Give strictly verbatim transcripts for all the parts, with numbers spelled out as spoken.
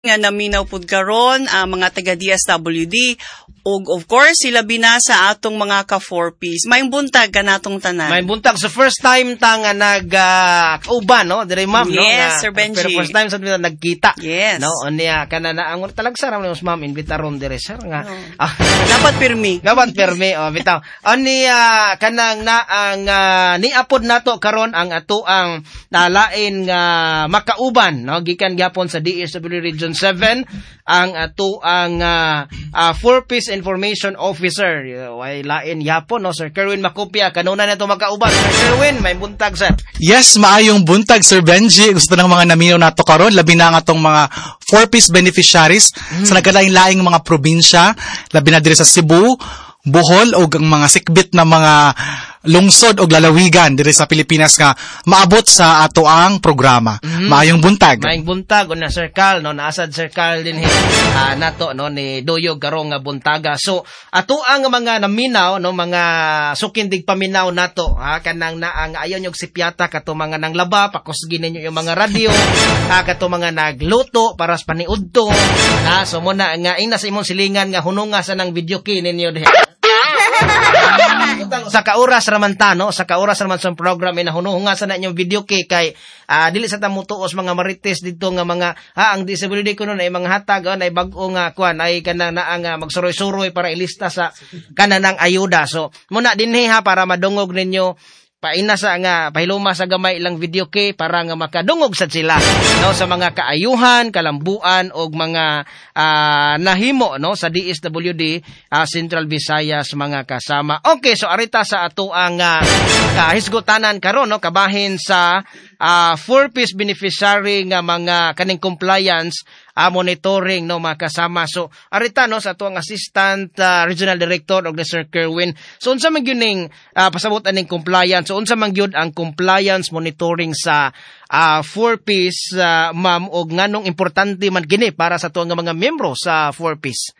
nga naminaw pud karon ang mga taga D S W D ug of course sila binasa atong mga ka four piece. May buntag kanatong tanan. May buntag so first time ta nga nag uh, kauban no dire ma'am yes, no. Yes, Sir Benji. Pero first time sa so, nagkita. Yes. No unya kana na ang talagsa ra mas ma'am invitaron dire sir nga. No. Ah, dapat pirmi. Dapat pirmi oh bitaw. Oni uh, kanang na ang uh, niapod nato karon ang ato ang nalain nga uh, makauban no gikan gyapon sa D S W Region seven ang ato ang uh, uh, four piece information officer way lain yapon no Sir Kerwin Makupia kanuna nato makauban Sir Kerwin may buntag sir. Yes, maayong buntag Sir Benji. Gusto ng mga naminaw nato karon labi na nga tong mga four piece beneficiaries mm. sa nagalain-laing mga probinsya labi na diri sa Cebu, Bohol o ang mga sikbit na mga lungsod o lalawigan diri sa Pilipinas nga maabot sa ato ang programa. Mm-hmm. Maayong buntag. Maayong buntag o na Sir Carl no naasad Sir Carl din uh, nato no ni Doyo garong nga buntaga. So ato ang mga naminaw no mga sukindig paminaw nato ha kanang naang ayon yung sipyata kato mga nang laba pakusgi ninyo yung mga radio ha kato mga nagluto para sa paniudto ha so mo na nga ina sa imong silingan nga hununga sa nang video key ninyo diha. Sa kauras raman ta no sa kauras raman sa program ina hununga sa na inyong video kay kay uh, dili sa tamutuos mga marites dito nga mga ha ang disability kuno ay mga hatag oh, ay bag-o nga kuan ay kanang naa nga magsuroy-suroy para ilista sa kananang ayuda so muna dinhi ha para madungog ninyo paina sa nga pahiluma sa gamay ilang video kay para nga makadungog sad sila no sa mga kaayuhan, kalambuan og mga uh, nahimo no sa D S W D uh, Central Visayas mga kasama. Okay, so arita sa ato ang uh, hisgotanan karon no kabahin sa uh, four piece beneficiary nga mga kaning compliance uh, monitoring no mga kasama. So arita no sa ato ang assistant uh, regional director og Sir Kerwin. So unsa man gyuning uh, pasabot aning compliance. So unsa man gyud ang compliance monitoring sa uh, four piece uh, ma'am og nganong importante man gini para sa tuwa nga mga miyembro sa four piece.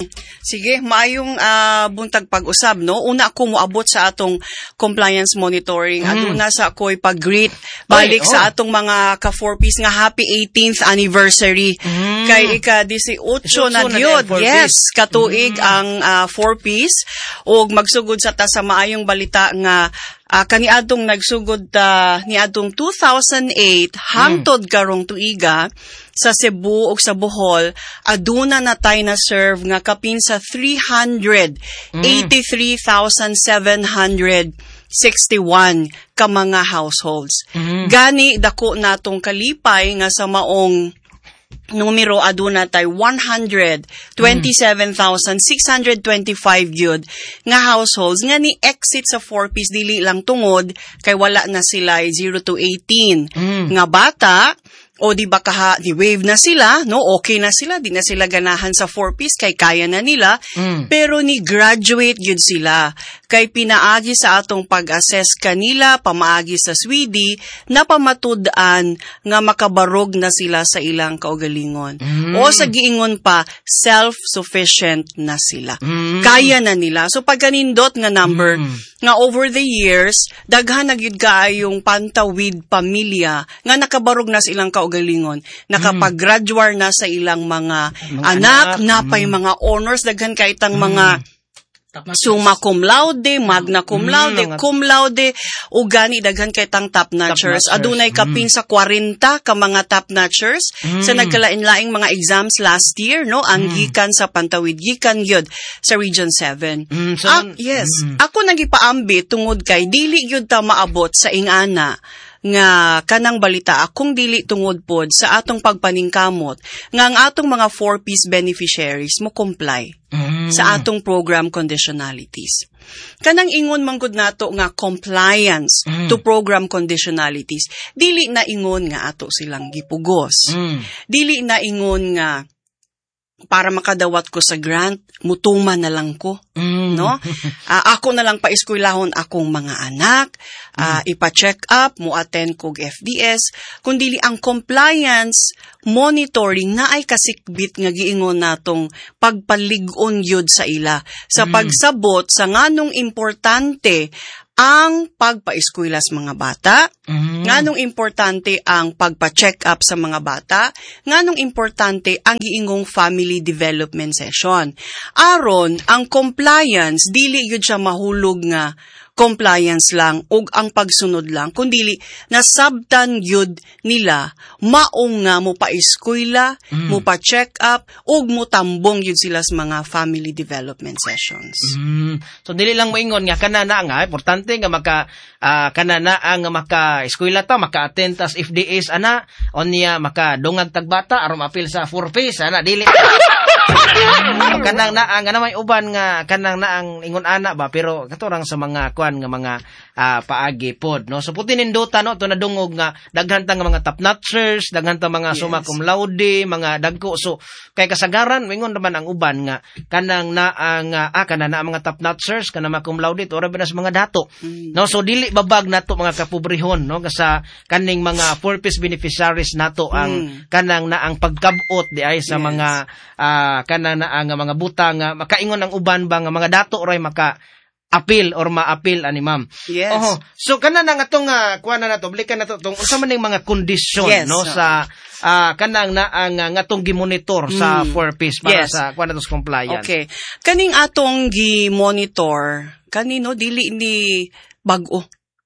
Sige, maayong uh, buntag pag-usab no. Una ako moabot sa atong compliance monitoring. Mm. Aduna sa ako'y pag-greet balik Oy, oh. sa atong mga ka four piece nga happy eighteenth anniversary. Mm. Kay ika eighteen na gyud. Yes, katuig mm. ang uh, four piece og magsugod sa ta sa maayong balita nga Uh, kaniadtong nagsugod uh, niadtong two thousand eight hangtod karong tuiga sa Cebu ug sa Bohol aduna na tay na serve nga kapin sa three hundred eighty-three thousand seven hundred sixty-one ka mga households. Mm. Gani dako natong kalipay nga sa maong numero aduna tay one hundred twenty-seven thousand six hundred twenty-five gyud nga households nga ni exit sa four piece dili lang tungod kay wala na sila zero to eighteen mm. nga bata o di ba kaha, di wave na sila, no? Okay na sila, di na sila ganahan sa four piece, kay kaya na nila, mm. pero ni graduate yun sila. Kay pinaagi sa atong pag-assess kanila, pamaagi sa Swede, na pamatud-an nga makabarog na sila sa ilang kaugalingon. Mm. O sa giingon pa, self-sufficient na sila. Mm. Kaya na nila. So pag ganindot nga number, mm. nga over the years, daghan na gyud kaayong pantawid pamilya, nga nakabarog na sa ilang kaugalingon, nakapag-graduate na sa ilang mga, mga anak, anak napay mm. mga honors, daghan ka itang mm. mga summa cum laude, magna cum laude, mm, cum laude, o gani daghan kay tang top notchers. Adunay kapin mm. sa forty ka mga top notchers mm. sa nagkalain-laing mga exams last year, no? Ang mm. gikan sa Pantawid, gikan gyud sa Region seven. Mm, so, ah, yes, mm. ako nagipaambi tungod kay dili gyud ta maabot sa ingana nga kanang balita akong dili tungod pod sa atong pagpaningkamot nga ang atong mga four piece beneficiaries mo comply mm. sa atong program conditionalities. Kanang ingon manggod nato nga compliance mm. to program conditionalities, dili na ingon nga ato silang gipugos. Mm. Dili na ingon nga para makadawat ko sa grant, mutuman na lang ko, mm. no? Uh, ako na lang paiskwelahon akong mga anak, uh, mm. ipa-check up, mo-attend kog F D S, kundili ang compliance monitoring na ay kasikbit nga giingon natong pagpalig-on yun sa ila. Sa mm. pagsabot sa nganong importante ang pagpa-eskwela sa mga bata, Mm. nganong importante ang pagpa-check up sa mga bata, nganong importante ang giingong family development session. Aron ang compliance dili gyud siya mahulog nga compliance lang ug ang pagsunod lang, kundili nasabtan gyud nila maong nga mo pa-eskwela, Mm. mo pa-check up ug mo tambong gyud sila sa mga family development sessions. Mm. So dili lang moingon nga kana na nga importante nga maka uh, kana na ang maka eskwela ta maka-attend tas F D As ana onya maka dungag tagbata aron maapil sa four piece ana dili kanang na ang ana may uban nga kanang na ang ingon ana ba pero katurang sa mga kuan nga mga uh, paagi pod no so puti ninduta no to nadungog nga daghan ta nga mga top notchers daghan ta mga Yes. summa cum laude mga dagko so kay kasagaran wingon naman ang uban nga kanang na ang uh, ah kana na ang mga top notchers kana mga cum laude ora ba na sa mga dato Mm. no so dili babag nato mga kapobrehon no sa kaning mga four piece beneficiaries nato ang Mm. kanang na ang pagkabot di ay sa Yes. mga uh, kanang na ang mga butang nga makaingon ang uban ba nga mga dato oray maka appeal or ma-appeal ani ma'am. Yes. Oho. So kana na nga tong uh, kuha na nato, blikan na to tong unsa man ning mga kondisyon Yes, no so. sa uh, kanang na ang uh, nga tong gimonitor sa Mm. four piece para Yes. sa kuha na to sa compliance. Okay. Kaning atong gi-monitor, kanino dili ni bag-o.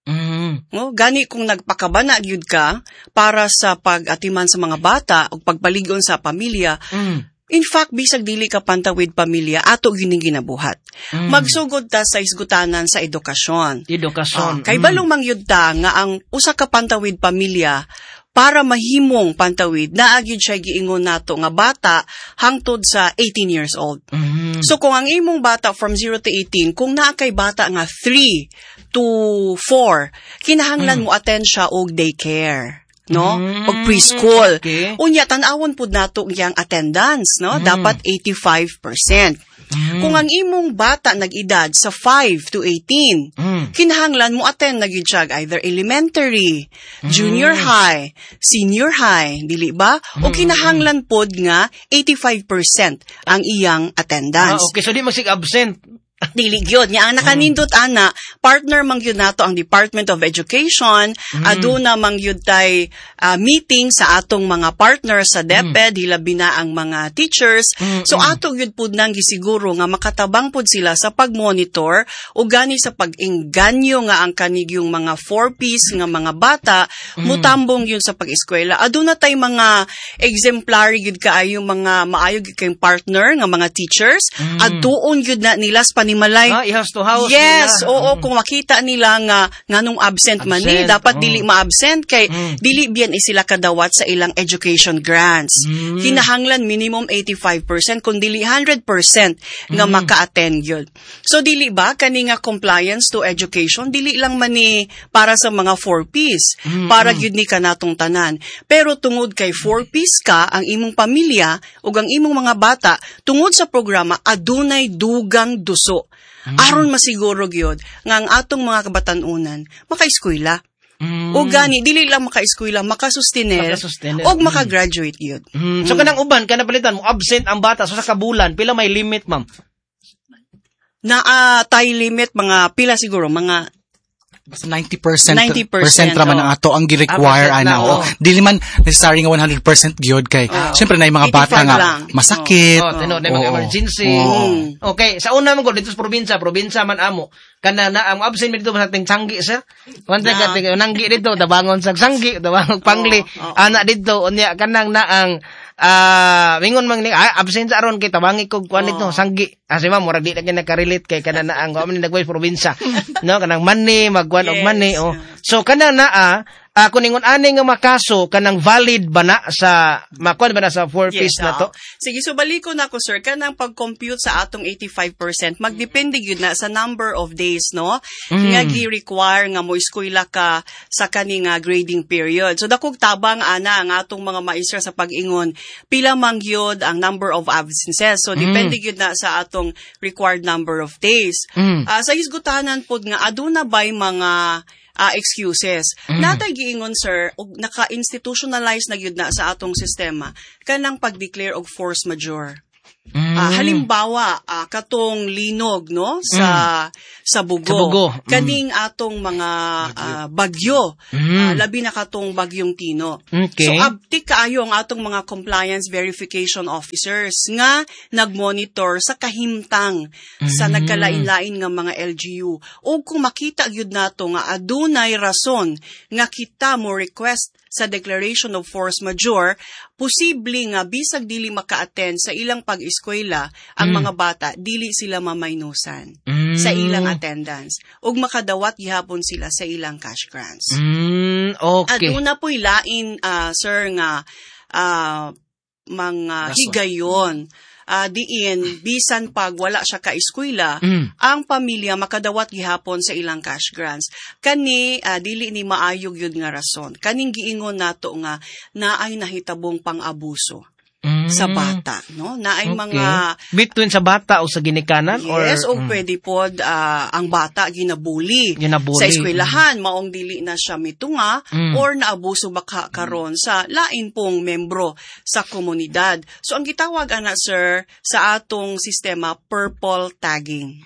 Mm. No, gani kung nagpakabana gyud ka para sa pag-atiman sa mga bata o pagpaligon sa pamilya. Mm. In fact, bisag dili ka pantawid pamilya, ato gining ginabuhat. Mm. Magsugod ta sa isgutanan sa edukasyon. Edukasyon. Ah, kay Mm. balong mangyud ta nga ang usa ka pantawid pamilya para mahimong pantawid naagid siya giingon nato nga bata hangtod sa eighteen years old. Mm. So kung ang imong bata from zero to eighteen, kung naa kay bata nga three to four, kinahanglan mo attend siya og daycare. No? Mm, Pag preschool. okay. Unya, tanawon po nato yang attendance, no? Mm. Dapat eighty-five percent. Mm. Kung ang imong bata nag-edad sa five to eighteen, Mm. kinahanglan mo attend na gyud siya either elementary, junior high, senior high, dili ba? O kinahanglan pod nga eighty-five percent ang iyang Ah, attendance. okay, so di magsig absent. Dili gyud nya ang nakanindot ana, partner man gyud nato ang Department of Education, aduna man gyud tay ah, meeting sa atong mga partner sa DepEd, hilabi na ang mga teachers. So ato gyud pud nang gisiguro nga makatabang pud sila sa pagmonitor o gani sa pag-engganyo nga ang kanigyong mga four piece nga mga bata mutambong yun sa pag-eskwela. Aduna tay mga exemplary gyud kaayo mga maayo gyud kayong partner nga mga teachers, adtuon gyud na nila sa panimalay. Ah, i-house to house Yes, nila. oo, kung makita nila nga nganong absent, man ni, Absent, dapat oo. dili ma-absent kay Mm. dili biyan is sila kadawat sa ilang education grants. Mm. Kinahanglan minimum eighty-five percent kung dili one hundred percent nga Mm. maka-attend yun. So dili ba kani nga compliance to education dili lang man ni para sa mga four piece, Mm, para gyud ni kanatong tanan. Pero tungod kay four piece ka ang imong pamilya ug ang imong mga bata tungod sa programa adunay dugang duso. Aron masiguro gyud nga ang atong mga kabatan-unan maka-eskwela. Mm. O gani dili lang maka-eskwela, makasustenel Makasustenel. og maka-graduate gyud. Mm. So kanang uban kana palitan mo absent ang bata so sa kabulan pila may limit ma'am? Na uh, time limit mga pila siguro mga ninety percent ninety percent, raman ang oh. ato ang gi-require Ah, percent ana. lang, Oh. oh. Dili man necessary nga one hundred percent gyud kay. Oh. Syempre na yung mga bata eighty-five nga lang. masakit. Oh, tino na mga Oo. emergency. Oo. Mm. Okay, sa una man ko dito sa probinsya, probinsya man amo. Kana na ang absent mi dito sa ting sanggi sir. Wanta Na. ka ting nanggi dito, tabangon sa sanggi, tabangon pangli. Oo, oo. Ana dito unya kanang na ang ah mingon man ni ah, absent sa aron kay tabangi kog kuan dito sanggi. Kasi ma'am murag di na kay nakarelate kay kana na ang kuan nagway probinsya. No, kanang money magkuan og Yes. money oh. So kana na ah Ah, kung ingon ani nga makaso kanang valid ba na sa makuan ba na sa four piece na to? oo. Sige, so baliko na ko sir, kanang pag-compute sa atong eighty-five percent, magdepende gyud na sa number of days, no? Mm. Nga gi-require nga mo eskwela ka sa kani nga grading period. So dakog tabang ana ang atong mga maestra sa pag-ingon, pila man gyud ang number of absences. So depende gyud na sa atong required number of days. Mm. Ah, sa hisgutanan pod nga aduna bay mga ah, excuses. Natay giingon sir, og naka-institutionalize na gyud na sa atong sistema kanang pag-declare og force majeure. Mm. Ah, halimbawa, ah, katong linog no sa sa bugo. Sa bugo. Mm. Kaning atong mga ah, bagyo. Mm. Ah, labi na katong bagyong Tino. Okay. So abti kaayo ang atong mga compliance verification officers nga nagmonitor sa kahimtang sa nagkalain-lain nga mga L G U. O kung makita gyud nato nga adunay rason nga kita mo request sa declaration of force majeure, posible nga bisag dili maka-attend sa ilang pag-eskwela ang Mm. mga bata, dili sila mamaynusan Mm. sa ilang attendance ug makadawat gihapon sila sa ilang cash grants. Mm, okay. Aduna po'y lain, ah, sir, nga ah, mga Rason. higayon. Ah, diin, bisan pag wala siya ka-eskwela, Mm. ang pamilya makadawat gihapon sa ilang cash grants. Kani, ah, dili ni maayog yun nga rason. Kaning giingon nato nga naay nahitabong pang-abuso Mm. sa bata, no? Naay Okay. mga Between sa bata o sa ginikanan? yes, or, o mm, pwede pod ah, ang bata ginabuli Ginabuli. sa eskwelahan, maong dili na siya mitunga Mm. or naabuso baka karon sa lain pong membro sa komunidad. So ang gitawag ana sir sa atong sistema purple tagging.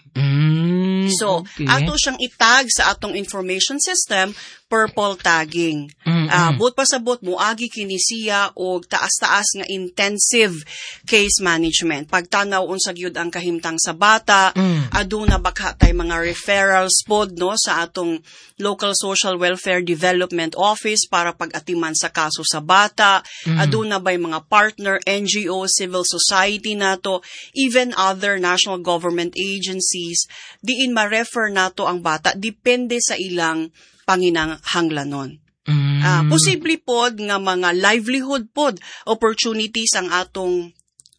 Mm, So okay. ato siyang itag sa atong information system purple tagging. Mm, Ah, mm. but pasabot moagi kini siya og taas-taas nga intensive case management. Pagtanaw unsa gyud ang kahimtang sa bata, Mm. aduna baka tay mga referrals pod no sa atong local social welfare development office para pag-atiman sa kaso sa bata. Mm. Aduna bay mga partner N G O, civil society nato, even other national government agencies diin ma-refer nato ang bata depende sa ilang panginahanglanon. Mm. Ah, posible pod nga mga livelihood pod opportunities ang atong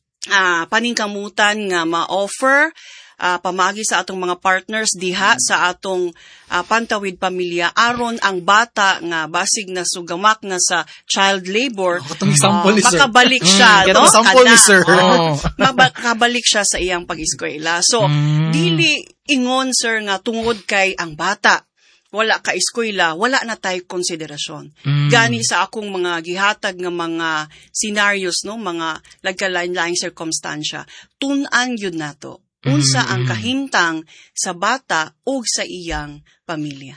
ah, paningkamutan nga ma-offer ah, pamagi sa atong mga partners diha sa atong ah, pantawid pamilya aron ang bata nga basig na sugamak na sa child labor Ako itong example ni ah, sir. makabalik siya Mm, no Ito sample ni Kana, sir. oo. Oh. makabalik siya sa iyang pag-eskwela. So Mm. dili ingon sir nga tungod kay ang bata wala ka eskwela, wala na tay konsiderasyon. Mm. Gani sa akong mga gihatag nga mga scenarios, no, mga nagkalain-laing circumstansya, tun-an yun nato. Unsa ang kahimtang sa bata o sa iyang pamilya.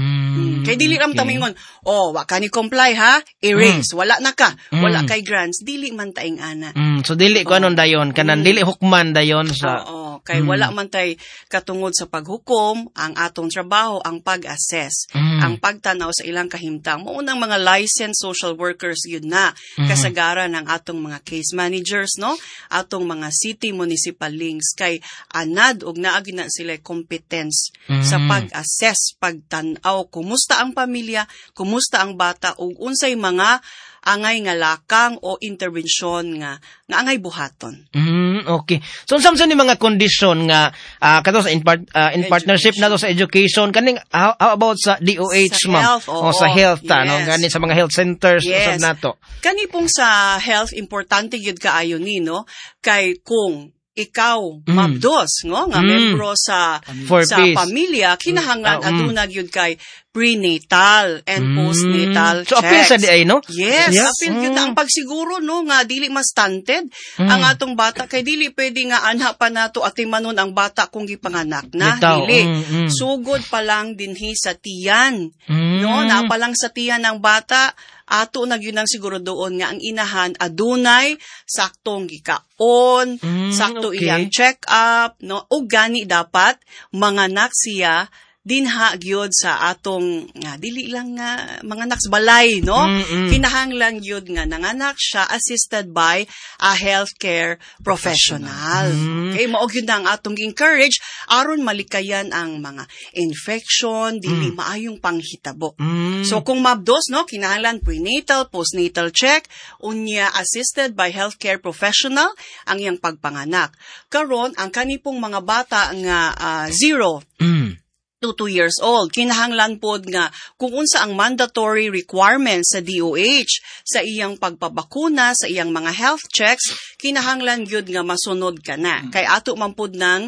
Mm. Kay dili ram Okay. ta mingon, oh, wa ka ni comply ha, erase, wala na ka, wala Mm. kay grants, dili man taing ana. Mm, so dili ko anon dayon kanan dili hukman dayon sa Oo, kay Mm. wala man tay katungod sa paghukom, ang atong trabaho ang pag-assess, Mm. ang pagtanaw sa ilang kahimtang. Maunang mga licensed social workers yun na Mm. kasagaran ng atong mga case managers, no? Atong mga city municipal links kay anad og naa gyud na sila competence Mm. sa pag-assess, pagtan-aw kumusta ang pamilya, kumusta ang bata ug unsay mga angay nga lakang o intervensyon nga nga angay buhaton. Mm, okay. So unsa man ni mga kondisyon nga ah, kato sa in, part, ah, in partnership nato sa education kaning how, how about sa D O H Sa ma'am health, oo. o sa health ta no Yes. gani sa mga health centers Yes. usab nato. Kani pong sa health, importante yun kaayo ni, no? Kay kung ikaw, Mm. mabdos, no? Nga Mm. membro sa Four sa piece. pamilya, kinahanglan Mm. Ah, mm. aduna yun kay prenatal and Mm. postnatal So appeal checks. sa di ay no? Yes, Yes. appeal yun na Mm. ang pagsiguro, no, nga dili mas stunted Mm. ang atong bata, kay dili pwede nga anha pa nato at imanon ang bata kung gipanganak na, Bitaw. dili. Mm, mm. Sugod pa lang dinhi sa tiyan, Mm. no, na pa lang sa tiyan ng bata, ato na yun ang siguro doon nga ang inahan adunay saktong gikaon, Mm, sakto okay. iyang check-up, no, o gani dapat manganak siya dinha gyud sa atong nga dili lang nga mga naks balay, no? Mm, mm. Kinahanglan gyud nga nanganak siya assisted by a healthcare professional. Mm. Okay, mao gyud na ang atong encourage aron malikayan ang mga infection, dili maayong panghitabo. Mm. So kung mabdos, no, kinahanglan prenatal, postnatal check, unya assisted by healthcare professional ang iyang pagpanganak. Karon ang kanipong mga bata nga ah, zero Mm. to two years old, kinahanglan pod nga kung unsa ang mandatory requirements sa D O H sa iyang pagpabakuna, sa iyang mga health checks, kinahanglan gyud nga masunod ka na. Kay ato man pod nang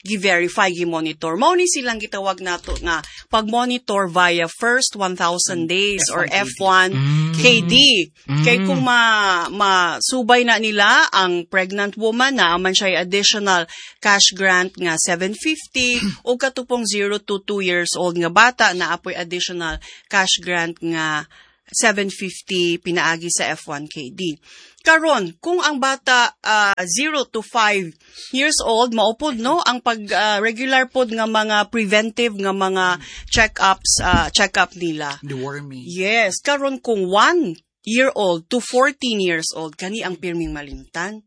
gi-verify, gi-monitor. Mao ni silang gitawag nato nga pag-monitor via first one thousand days or F one K D. Mm. Kay kung ma masubay na nila ang pregnant woman na man siya additional cash grant nga seven fifty o katupong zero to two years old nga bata na apoy additional cash grant nga seven fifty pinaagi sa F one K D. Karon, kung ang bata uh, zero to five years old, maupod no ang pag uh, regular pod nga mga preventive nga mga check-ups uh, check-up nila. Deworming. Yes, karon kung one year old to fourteen years old kani ang pirming malimtan.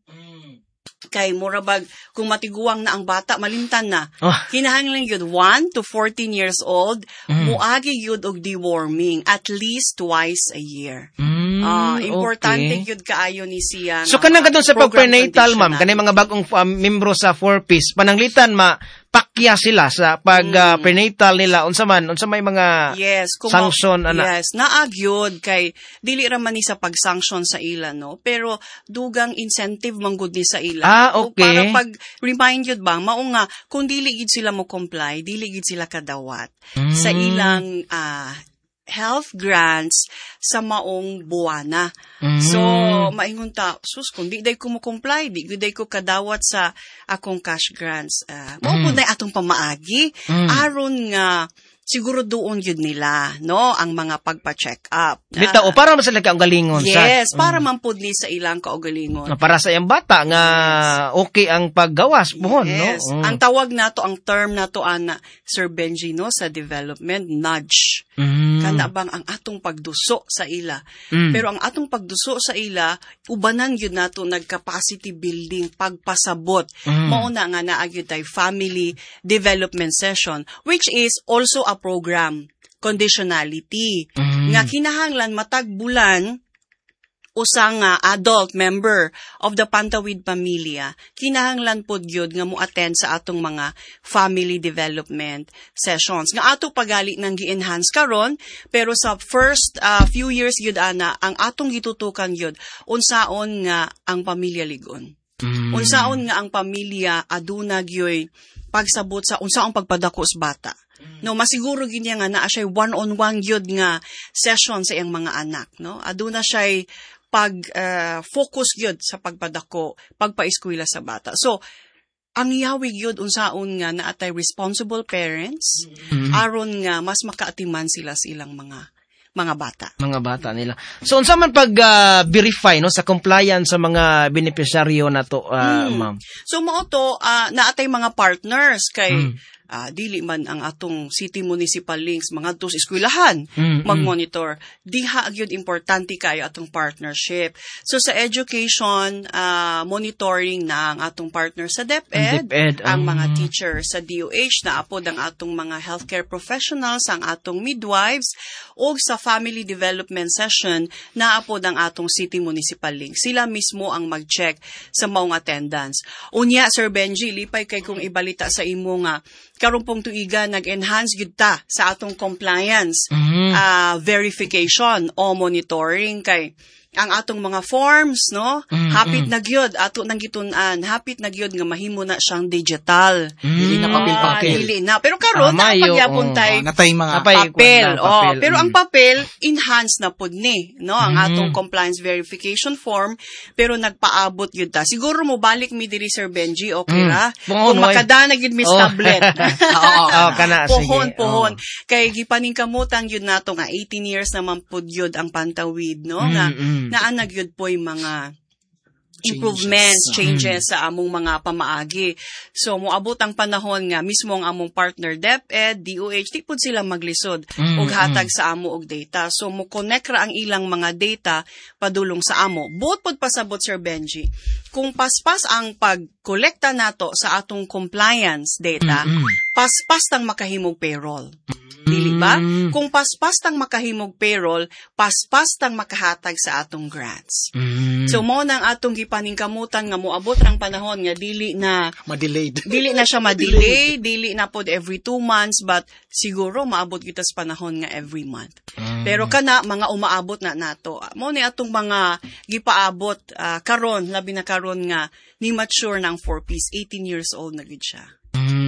Kay murabag kung matiguang na ang bata malimtan na. Oh. Kinahanglan gyud one to fourteen years old Mm. muagi gyud og deworming at least twice a year. Mm, Ah, importante okay. gyud kaayo ni siya. So nga kanang kadto sa program pag-prenatal, condition ma'am, na. kanay mga bagong uh, membro sa four-piece, pananglitan mapakya sila sa pag-prenatal nila. Unsa man, unsa may mga Yes, kung sanction, ma- ana? Yes, naagyod kay dili ra man ni sa pag-sanction sa ila no, pero dugang incentive man gud ni sa ila. Ah, O okay. para pag remind yun ba, mao nga kung dili gid sila mo comply, dili gid sila kadawat sa Mm. ilang ah, health grants sa maong buwana. Mm. So, maingon ta, sus, kung di day ko mo comply, di day ko kadawat sa akong cash grants. Uh, mao Mm. po na atong pamaagi, Mm. aron nga siguro doon yun nila, no, ang mga pagpa-check up. Bita, o para man sila kaugalingon sa Yes, para man pud ni sa ilang kaugalingon. na para sa iyang bata nga okay ang paggawas buhon, Yes. no? Mm. Ang tawag nato, ang term nato ana, Sir Benji, no, sa development, nudge. Mm. Kana bang ang atong pagduso sa ila. Mm. Pero ang atong pagduso sa ila, ubanan yun nato nag-capacity building, pagpasabot. Mm. Mauna nga naagyod tay family development session, which is also a program, conditionality. Mm. Nga kinahanglan matag bulan usa nga adult member of the Pantawid Pamilya, kinahanglan pod gyud nga mo-attend sa atong mga family development sessions. Nga ato pagali nang gi-enhance karon, pero sa first uh, few years gyud ana, ang atong gitutukan gyud unsaon nga ang pamilya ligon. Mm. Unsaon nga ang pamilya aduna gyoy pagsabot sa unsaong pagpadako sa bata. No, masiguro gid nga naa siya one-on-one gyud nga session sa iyang mga anak, no? Aduna siya pag uh, focus gyud sa pagpadako, pagpaeskwela sa bata. So, ang yawig gyud unsaon nga naatay responsible parents Mm. aron nga mas makaatiman sila sa ilang mga mga bata. Mga bata nila. So unsa man pag uh, verify no sa compliance sa mga beneficiaryo nato, uh, Mm. ma'am? So mao to uh, naatay mga partners kay Mm. ah, dili man ang atong city municipal links mga tos eskwelahan Mm, mag-monitor. Diha gyud importante kayo atong partnership. So sa education ah, monitoring na ang atong partner sa DepEd, Ang DepEd, ang um, mga teacher sa D O H na apod ang atong mga healthcare professionals, ang atong midwives, o sa family development session na apod ang atong city municipal link. Sila mismo ang mag-check sa maong attendance. Unya, Sir Benji, lipay kay kung ibalita sa imo nga karong pong tuiga nag-enhance gyud ta sa atong compliance Mhm. ah, verification o monitoring kay ang atong mga forms, no? Mm, Hapit mm. na gyud ato nang gitun-an, hapit na gyud nga mahimo na siyang digital. Dili na Ah, papel-papel. dili na. Pero karon Ah, mayo, pagyapon oh. tay Ah, natay mga Napay- papel. kwan na, Oh, papel, pero mm. ang papel enhanced na pud ni, no? Ang Mm. atong compliance verification form, pero nagpaabot gyud ta. Siguro mo balik mi diri Sir Benji, okay Mm. ra? Pohon, Kung way. makada na gyud mi Oh. tablet. Oo, kana, sige. Pohon, pohon. Oo. Kay gipaningkamutan gyud nato nga eighteen years naman pud gyud ang Pantawid, no? Mm, Nga mm. naanag gyud po'y mga Changes. improvements, Mm. changes sa among mga pamaagi. So, moabot ang panahon nga mismo ang among partner DepEd, D O H, di pud sila maglisod Mm, og hatag sa amo og data. So, mo connect ra ang ilang mga data padulong sa amo. Buot pud pasabot, Sir Benji. Kung paspas ang pagkolekta nato sa atong compliance data, Mm-mm. paspas tang makahimog payroll. Dili ba? Mm. Kung paspas tang makahimog payroll, paspas tang makahatag sa atong grants. Mm. So mo nang atong gipaningkamutan nga moabot rang panahon nga dili na ma-delayed. dili na siya ma-delay, dili na pod every two months, but siguro maabot kita sa panahon nga every month. Mm. Pero kana mga umaabot na nato. Mo ni atong mga gipaabot ah, karon, labi na karon nga ni mature ng four piece, eighteen years old na gid siya. Mm,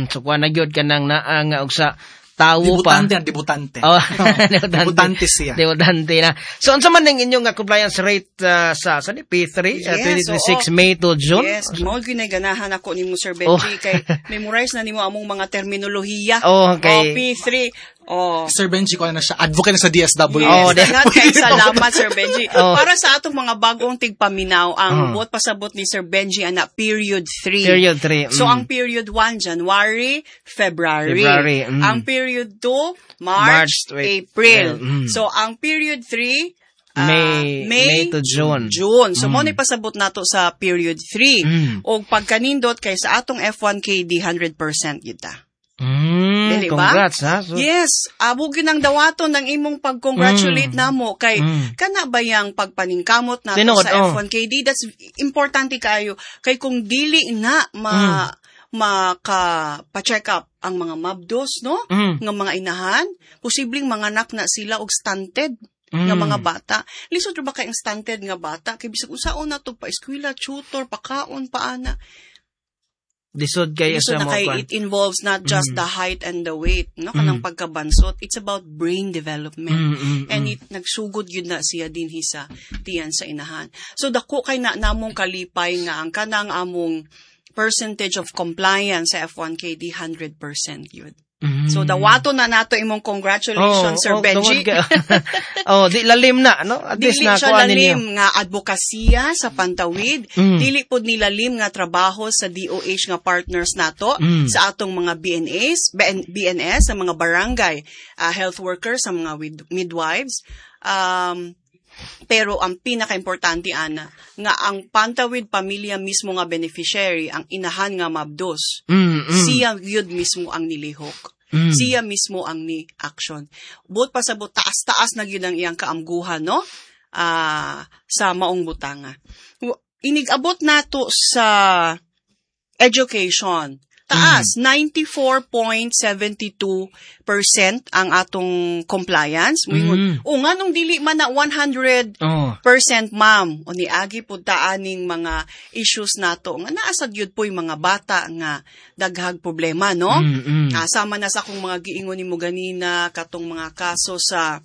So kuha na gyud kanang naa nga og sa tawo pa. Debutante, debutante. Oh, debutante siya. Debutante na. So, unsa man ning inyong nga compliance rate uh, sa sa P three, Yes, uh, twenty twenty-six oo. May to June? Yes, mo ginaganahan ako nimo Sir Oh. Benji kay memorize na nimo among mga terminolohiya. Oh, okay. Oh, P three. Oh. Sir Benji ko na siya, advocate na sa D S W. Yes, Oh, yes, de- kay salamat Sir Benji. Oh. Para sa atong mga bagong tigpaminaw, ang Oh. bot pasabot ni Sir Benji ana period three. Period three. So mm. ang period one January, February. February, mm. Ang period two March, March to April. April, mm. So ang period three ah, May, May to June. June. So, mo ni pasabot nato sa period three. Mm. O pagkanindot kay sa atong F one K D one hundred percent kita. Mm, Dili ba? congrats, ha? So, Yes, abo gyud ang dawaton ng imong pag-congratulate Mm. namo kay Mm. kana ba yang pagpaningkamot nato Tinuod, sa oh. F one K D, that's importante kayo kay kung dili na ma Mm. maka pa-check up ang mga mabdos no Mm. nga mga inahan, posibleng manganak na sila og stunted nga Mm. mga bata. Lisod ra ba kay ang stunted nga bata kay bisag unsaon na to pa eskwela, tutor, pakaon, paana. Lisod kayo So sa na mga kay kwan. it involves not just Mm. the height and the weight, no, kanang Mm. pagkabansot. It's about brain development. Mm, mm, And mm. it nagsugod yun na siya din sa tiyan sa inahan. So dako kay na namong kalipay nga ang kanang among percentage of compliance sa F one K D one hundred percent yun. Mm. So dawato na nato imong congratulations Sir oh, Benji. tungod ka- oh, di lalim na, no? At least Dili na siya kuha ninyo. lalim nga advokasya sa pantawid. Mm. Dili pod ni lalim nga trabaho sa D O H nga partners nato Mm. sa atong mga B N As, B N S, sa mga barangay uh, health workers, sa mga wid- midwives. Um, pero ang pinaka-importante ana nga ang pantawid pamilya mismo nga beneficiary, ang inahan nga mabdos. Mm, mm. Siya gyud mismo ang nilihok. Mm. Siya mismo ang ni action. Buot pa sa buot, taas-taas na gyud ang iyang kaamguhan, no? Ah, sa maong butanga. W- Inigabot nato sa education. Taas, ninety-four point seven two percent ang atong compliance. Mm. O nga nung dili man na one hundred Oh. percent ma'am o niagi po taaning mga issues nato nga naasad yun po yung mga bata nga daghag problema, no? Mm, mm. Ah, sama na sa akong mga giingon nimo ganina katong mga kaso sa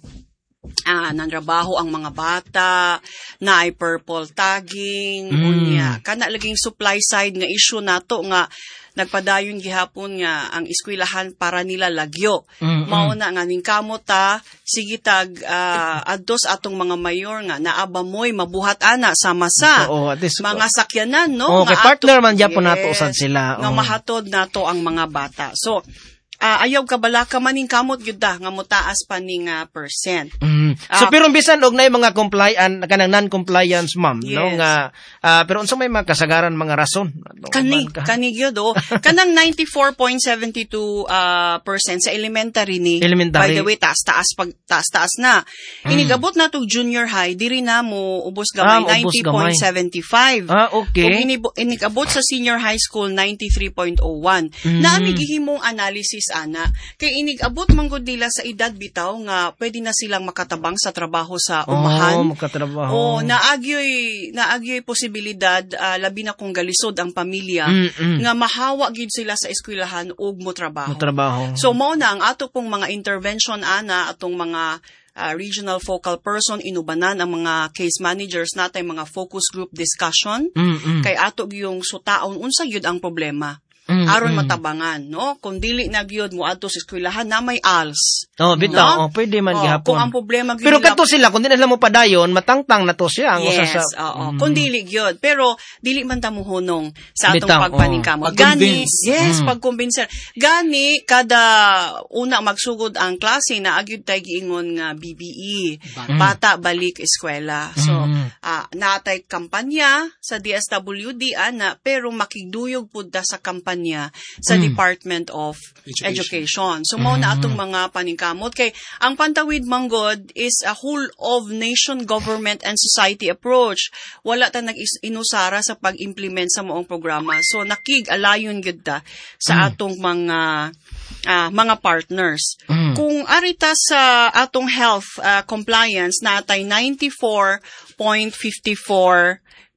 ah nanrabaho ang mga bata na ay purple tagging Mm. unya kana laging supply side nga issue nato nga nagpadayon gihapon nga ang eskwelahan para nila lagyo. Mm, Mao mm. na nga ning kamota sige tag uh, adtos atong mga mayor nga naaba moy mabuhat ana sama sa Oo, at least, mga sakyanan, no? Oh, kay Nga partner ato- man gyapon nato usad sila. Nga Oh. mahatod nato ang mga bata. So, ah, ayaw ka bala ka maning kamot gyud da nga motaas pa ning ah, percent. Mm. So Ah, pero bisan og nay mga compliant kanang non-compliance ma'am, no Yes. nga ah, pero unsa may mga kasagaran mga rason? Ano Kani, man ka? kani gyud oh. Kanang ninety-four point seven two uh, percent sa elementary ni. Elementary. By the way, taas-taas pag taas-taas na. Mm. Inigabot na to junior high, diri na mo ubos Ah, gamay ubos ninety point seven five. Ah, Kung okay. inibo- inigabot sa senior high school ninety-three point oh one. Mm. Naami gihimong analysis ana kay inigabot man gud nila sa edad bitaw nga pwede na silang makatabang sa trabaho sa umahan. Oh, magkatrabaho. O naagyoy naagyoy posibilidad ah, labi na kung galisod ang pamilya Mm-mm. nga mahawa gid sila sa eskwelahan ug mo trabaho. Trabaho. So mao na ang ato pong mga intervention ana atong mga ah, regional focal person inubanan ang mga case managers natay mga focus group discussion Mm-mm. kay ato yung sutaon unsa gyud ang problema. Mm, Aron mm. matabangan, no? Kung dili na gyud mo adto sa eskwelahan na may A L S. Oh, bitaw. No? Oh, pwede man Oh, gihapon. kung ang problema gyud Pero nila- kadto sila kung di na sila mo padayon, matangtang na to siya ang Yes, usa sa oo. Mm. Kung dili gyud, pero dili man ta muhunong sa atong Bitaw, pagpaningkamot. oo. Gani, Pag-convince. yes, Mm. pagkumbinser. Gani kada una magsugod ang klase na agyud tay giingon nga B B E, bata balik eskwela. So, Mm. ah natay kampanya sa D S W D ana pero makigduyog pud da sa kampanya sa Mm. Department of Education. Education. So mao na atong mga paningkamot kay ang Pantawid Manggod is a whole of nation government and society approach. Wala ta nag-inusara sa pag-implement sa maong programa. So nakig-alayon gyud ta sa atong mga ah, mga partners. Mm. Kung arita sa atong health ah, compliance natay ninety-four point five four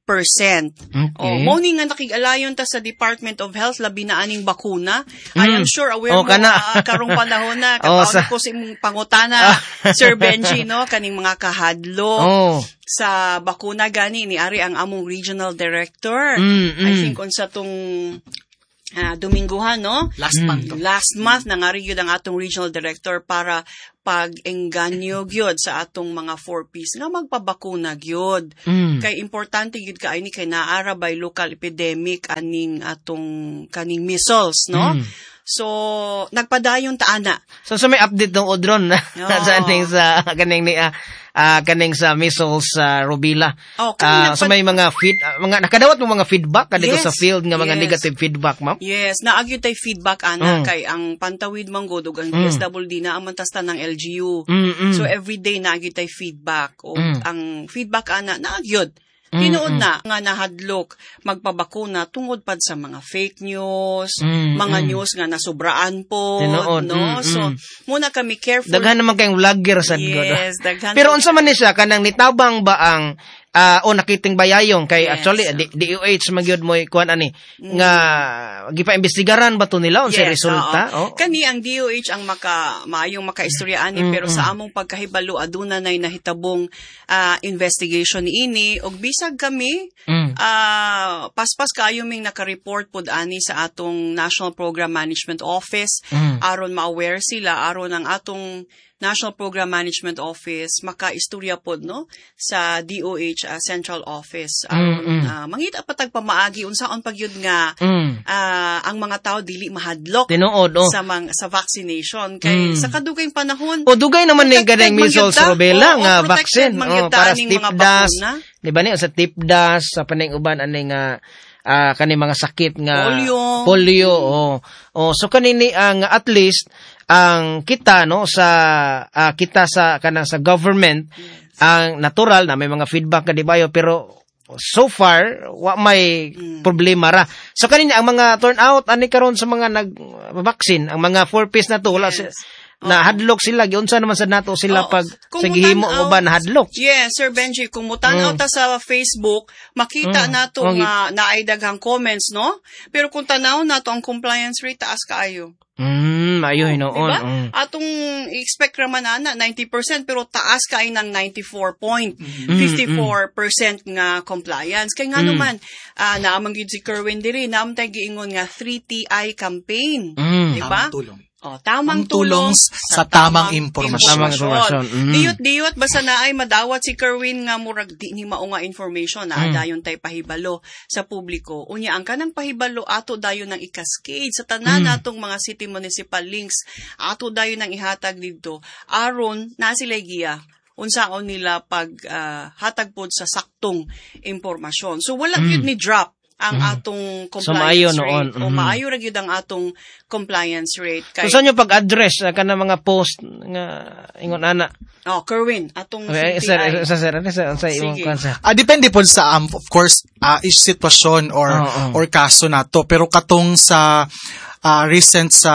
percent. Okay. Oh, mo ni nga nakig-alayon ta sa Department of Health labi na aning bakuna. Mm. I am sure aware oh, mo uh, karong panahon na oh, kapaon sa... ko sa imong pangutana Sir Benji no kaning mga kahadlok oh. sa bakuna gani ni ari ang among regional director. Mm, mm. I think unsa tong Uh, Dominguhan, no? Last mm. month. To. Last month, nangari yun ang atong regional director para pag-engganyo gyud sa atong mga four-piece nga magpabakuna gyud. Mm. Kay importante gyud ka ini kay naara by local epidemic aning atong kaning measles, no? Mm. So, nagpadayon ta ana. So, so may update ng Odron na oh. sa aning sa kaning ni uh, uh, kaning sa measles sa uh, rubella. Oh, uh, so may mga feed uh, mga nakadawat mo mga feedback kadto yes. sa field nga mga yes. negative feedback, ma'am? Yes, naagyo tay feedback ana mm. kay ang Pantawid Manggod ug ang D S W D mm. na amantasta ng L G U. Mm-mm. So every day naagyo tay feedback o mm. ang feedback ana naagyod. Tinuod na nga nahadlok magpabakuna tungod pad sa mga fake news, mm, mga mm. news nga nasubraan po, Tinuod, no? Mm, so mm. muna kami careful. Daghan naman kayong vlogger sad yes, God. daghan. Pero unsa man ni siya kanang nitabang ba ang uh, o nakiting bayayong kay yes. actually D- DOH magyud mo kuan ani mm. nga gipa-imbestigaran ba to nila unsa yes, resulta? Oh. Kani ang D O H ang maka maayong makaistoryaan mm, pero mm. sa among pagkahibalo aduna nay nahitabong uh, investigation niini ug bisag kami mm. uh, paspas kaayo ming naka-report pod ani sa atong National Program Management Office mm. aron ma-aware sila aron ang atong National Program Management Office maka-istorya pod no sa D O H uh, Central Office aron mm, mm. uh, mangita patag pamaagi unsaon pagyud nga mm. uh, ang mga tao dili mahadlok Tinuod, oh. sa mang, sa vaccination kay mm. sa kadugayng panahon o dugay naman ni ganang measles rubella nga vaccine oh, para sa tipdas di ba ni sa tipdas sa paning uban ani nga uh, kani mga sakit nga polio polio oh. oh so kanini ang uh, at least ang kita no sa uh, kita sa kanang sa government yes. ang natural na may mga feedback ka di bayo pero so far wa may mm. problema ra so kanina ang mga turnout ani karon sa mga nag vaccine ang mga four piece na to wala yes. na hadlok sila giunsa naman sa nato sila oh, pag sa gihimo mo ba na hadlok yes Sir Benji kung mutan-aw mm. ta sa Facebook makita mm. nato oh, nga naay daghang comments no pero kung tanaw nato ang compliance rate taas kaayo. Mm, ayo hinoon. Diba? Mm. Atong expect raman na ninety percent pero taas kay ng ninety-four point five four percent mm, nga compliance. Kay nga mm. naman, uh, naamang gyud si Kerwin diri, naam tay giingon nga three T I campaign, mm. diba? Tamang tulong. Oh, tamang Ang tulong sa tamang impormasyon. Tamang impormasyon. Mm. Diyot-diyot basta na ay madawat si Kerwin nga murag di ni mao nga information na mm. dayon tay pahibalo sa publiko. Unya ang kanang pahibalo ato dayon nang i-cascade sa tanan mm. natong mga city municipal links. Ato dayon nang ihatag didto aron na sila giya unsaon nila pag uh, hatag pod sa saktong impormasyon. So wala gyud mm. ni drop ang mm. atong compliance so, rate. Mm-hmm. O maayo ra gyud ang atong compliance rate. Kay, so, saan yung pag-address uh, ka na mga post nga ingon ana? Oh, Kerwin, atong okay, C T I. Sir, sir, sir, sir, sa imong kansa. Ah, depende po sa, um, of course, uh, each sitwasyon or, oh, oh. or kaso na to. Pero katong sa uh, recent sa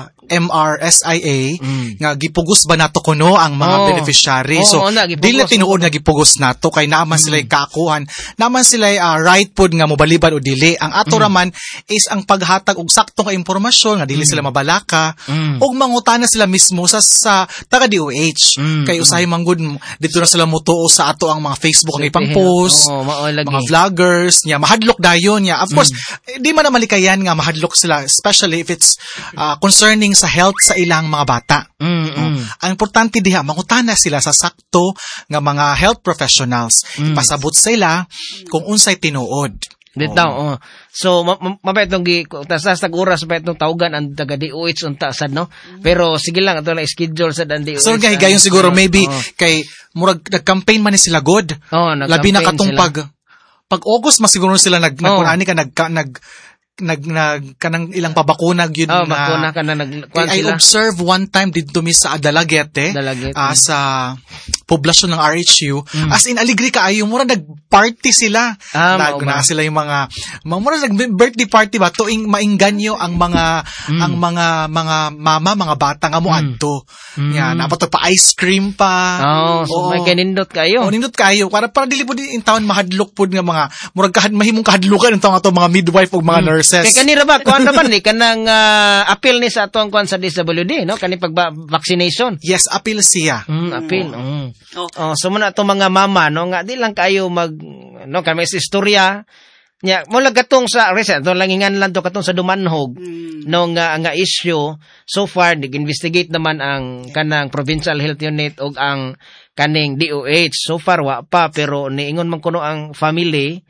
M R S I A mm. nga gipugos ba nato kuno ang mga oh. beneficiary. Oh, so oh, na, dili tinuod nga gipugos nato kay naaman mm. sila kaakuhan, naaman sila uh, right pod nga mobalibad o dili. Ang ato mm. raman is ang paghatag og saktong impormasyon nga dili mm. sila mabalaka mm. ug mangutana sila mismo sa sa taga D O H. Mm. Kay usahay manggod dito na sila motuo sa ato ang mga Facebook nga ipang-post, oh, mga vloggers, nya mahadlok dayon nya. Of course, mm. di man na malikayan nga mahadlok sila, especially if it's uh, concerning sa health sa ilang mga bata. Mm, mm. Uh, ang importante diha, mangutana sila sa sakto nga mga health professionals. Mm. Ipasabot sila kung unsay tinuod. Dito, oh. oh. So, mapetong gi, tasas tag-oras pa itong tawgan ang taga-D O H unta sad, no? Pero, sige lang, ito lang schedule sa dan D O H. So, gay, gayon siguro, maybe, oh. kay, murag, nag-campaign man ni sila good. Oh, labi na katong pag, pag August, mas siguro sila nag, oh. nagkunani ka, nag, nag, nag nag kanang ilang pabakuna gyud Oh, na bakuna ka na nagkuan I sila. observe one time dito mi sa Dalagete, Dalagete. ah, sa poblasyon ng R H U. Mm. As in aligri kaayo mura nag-party sila. Ah, Nag mao ba? na sila yung mga mga mura nag-birthday party ba tuing maingganyo ang mga Mm. ang mga mga mama, mga bata nga mo adto. Mm. Yan, napato pa ice cream pa. Oh, so Oo. may kanindot kayo. Oh, nindot kayo para para dili pud in taon mahadlok pud nga mga murag kahad mahimong kahadlukan ang taong ato mga midwife ug mga nurses. Kay kanira ba kuan ra man ni kanang ah, appeal ni sa atong kuan sa D S W D, no? Kani pag vaccination. Yes, appeal siya. Mm, appeal. Mm. Oh. Oh, so muna to mga mama, no, nga di lang kayo mag no kami sa istorya nya mo lang katong sa recent to langingan lang to katong sa Dumanhog Mm. no nga nga issue so far nag-investigate naman ang kanang provincial health unit ug ang kaning D O H so far wa pa pero niingon man kuno ang family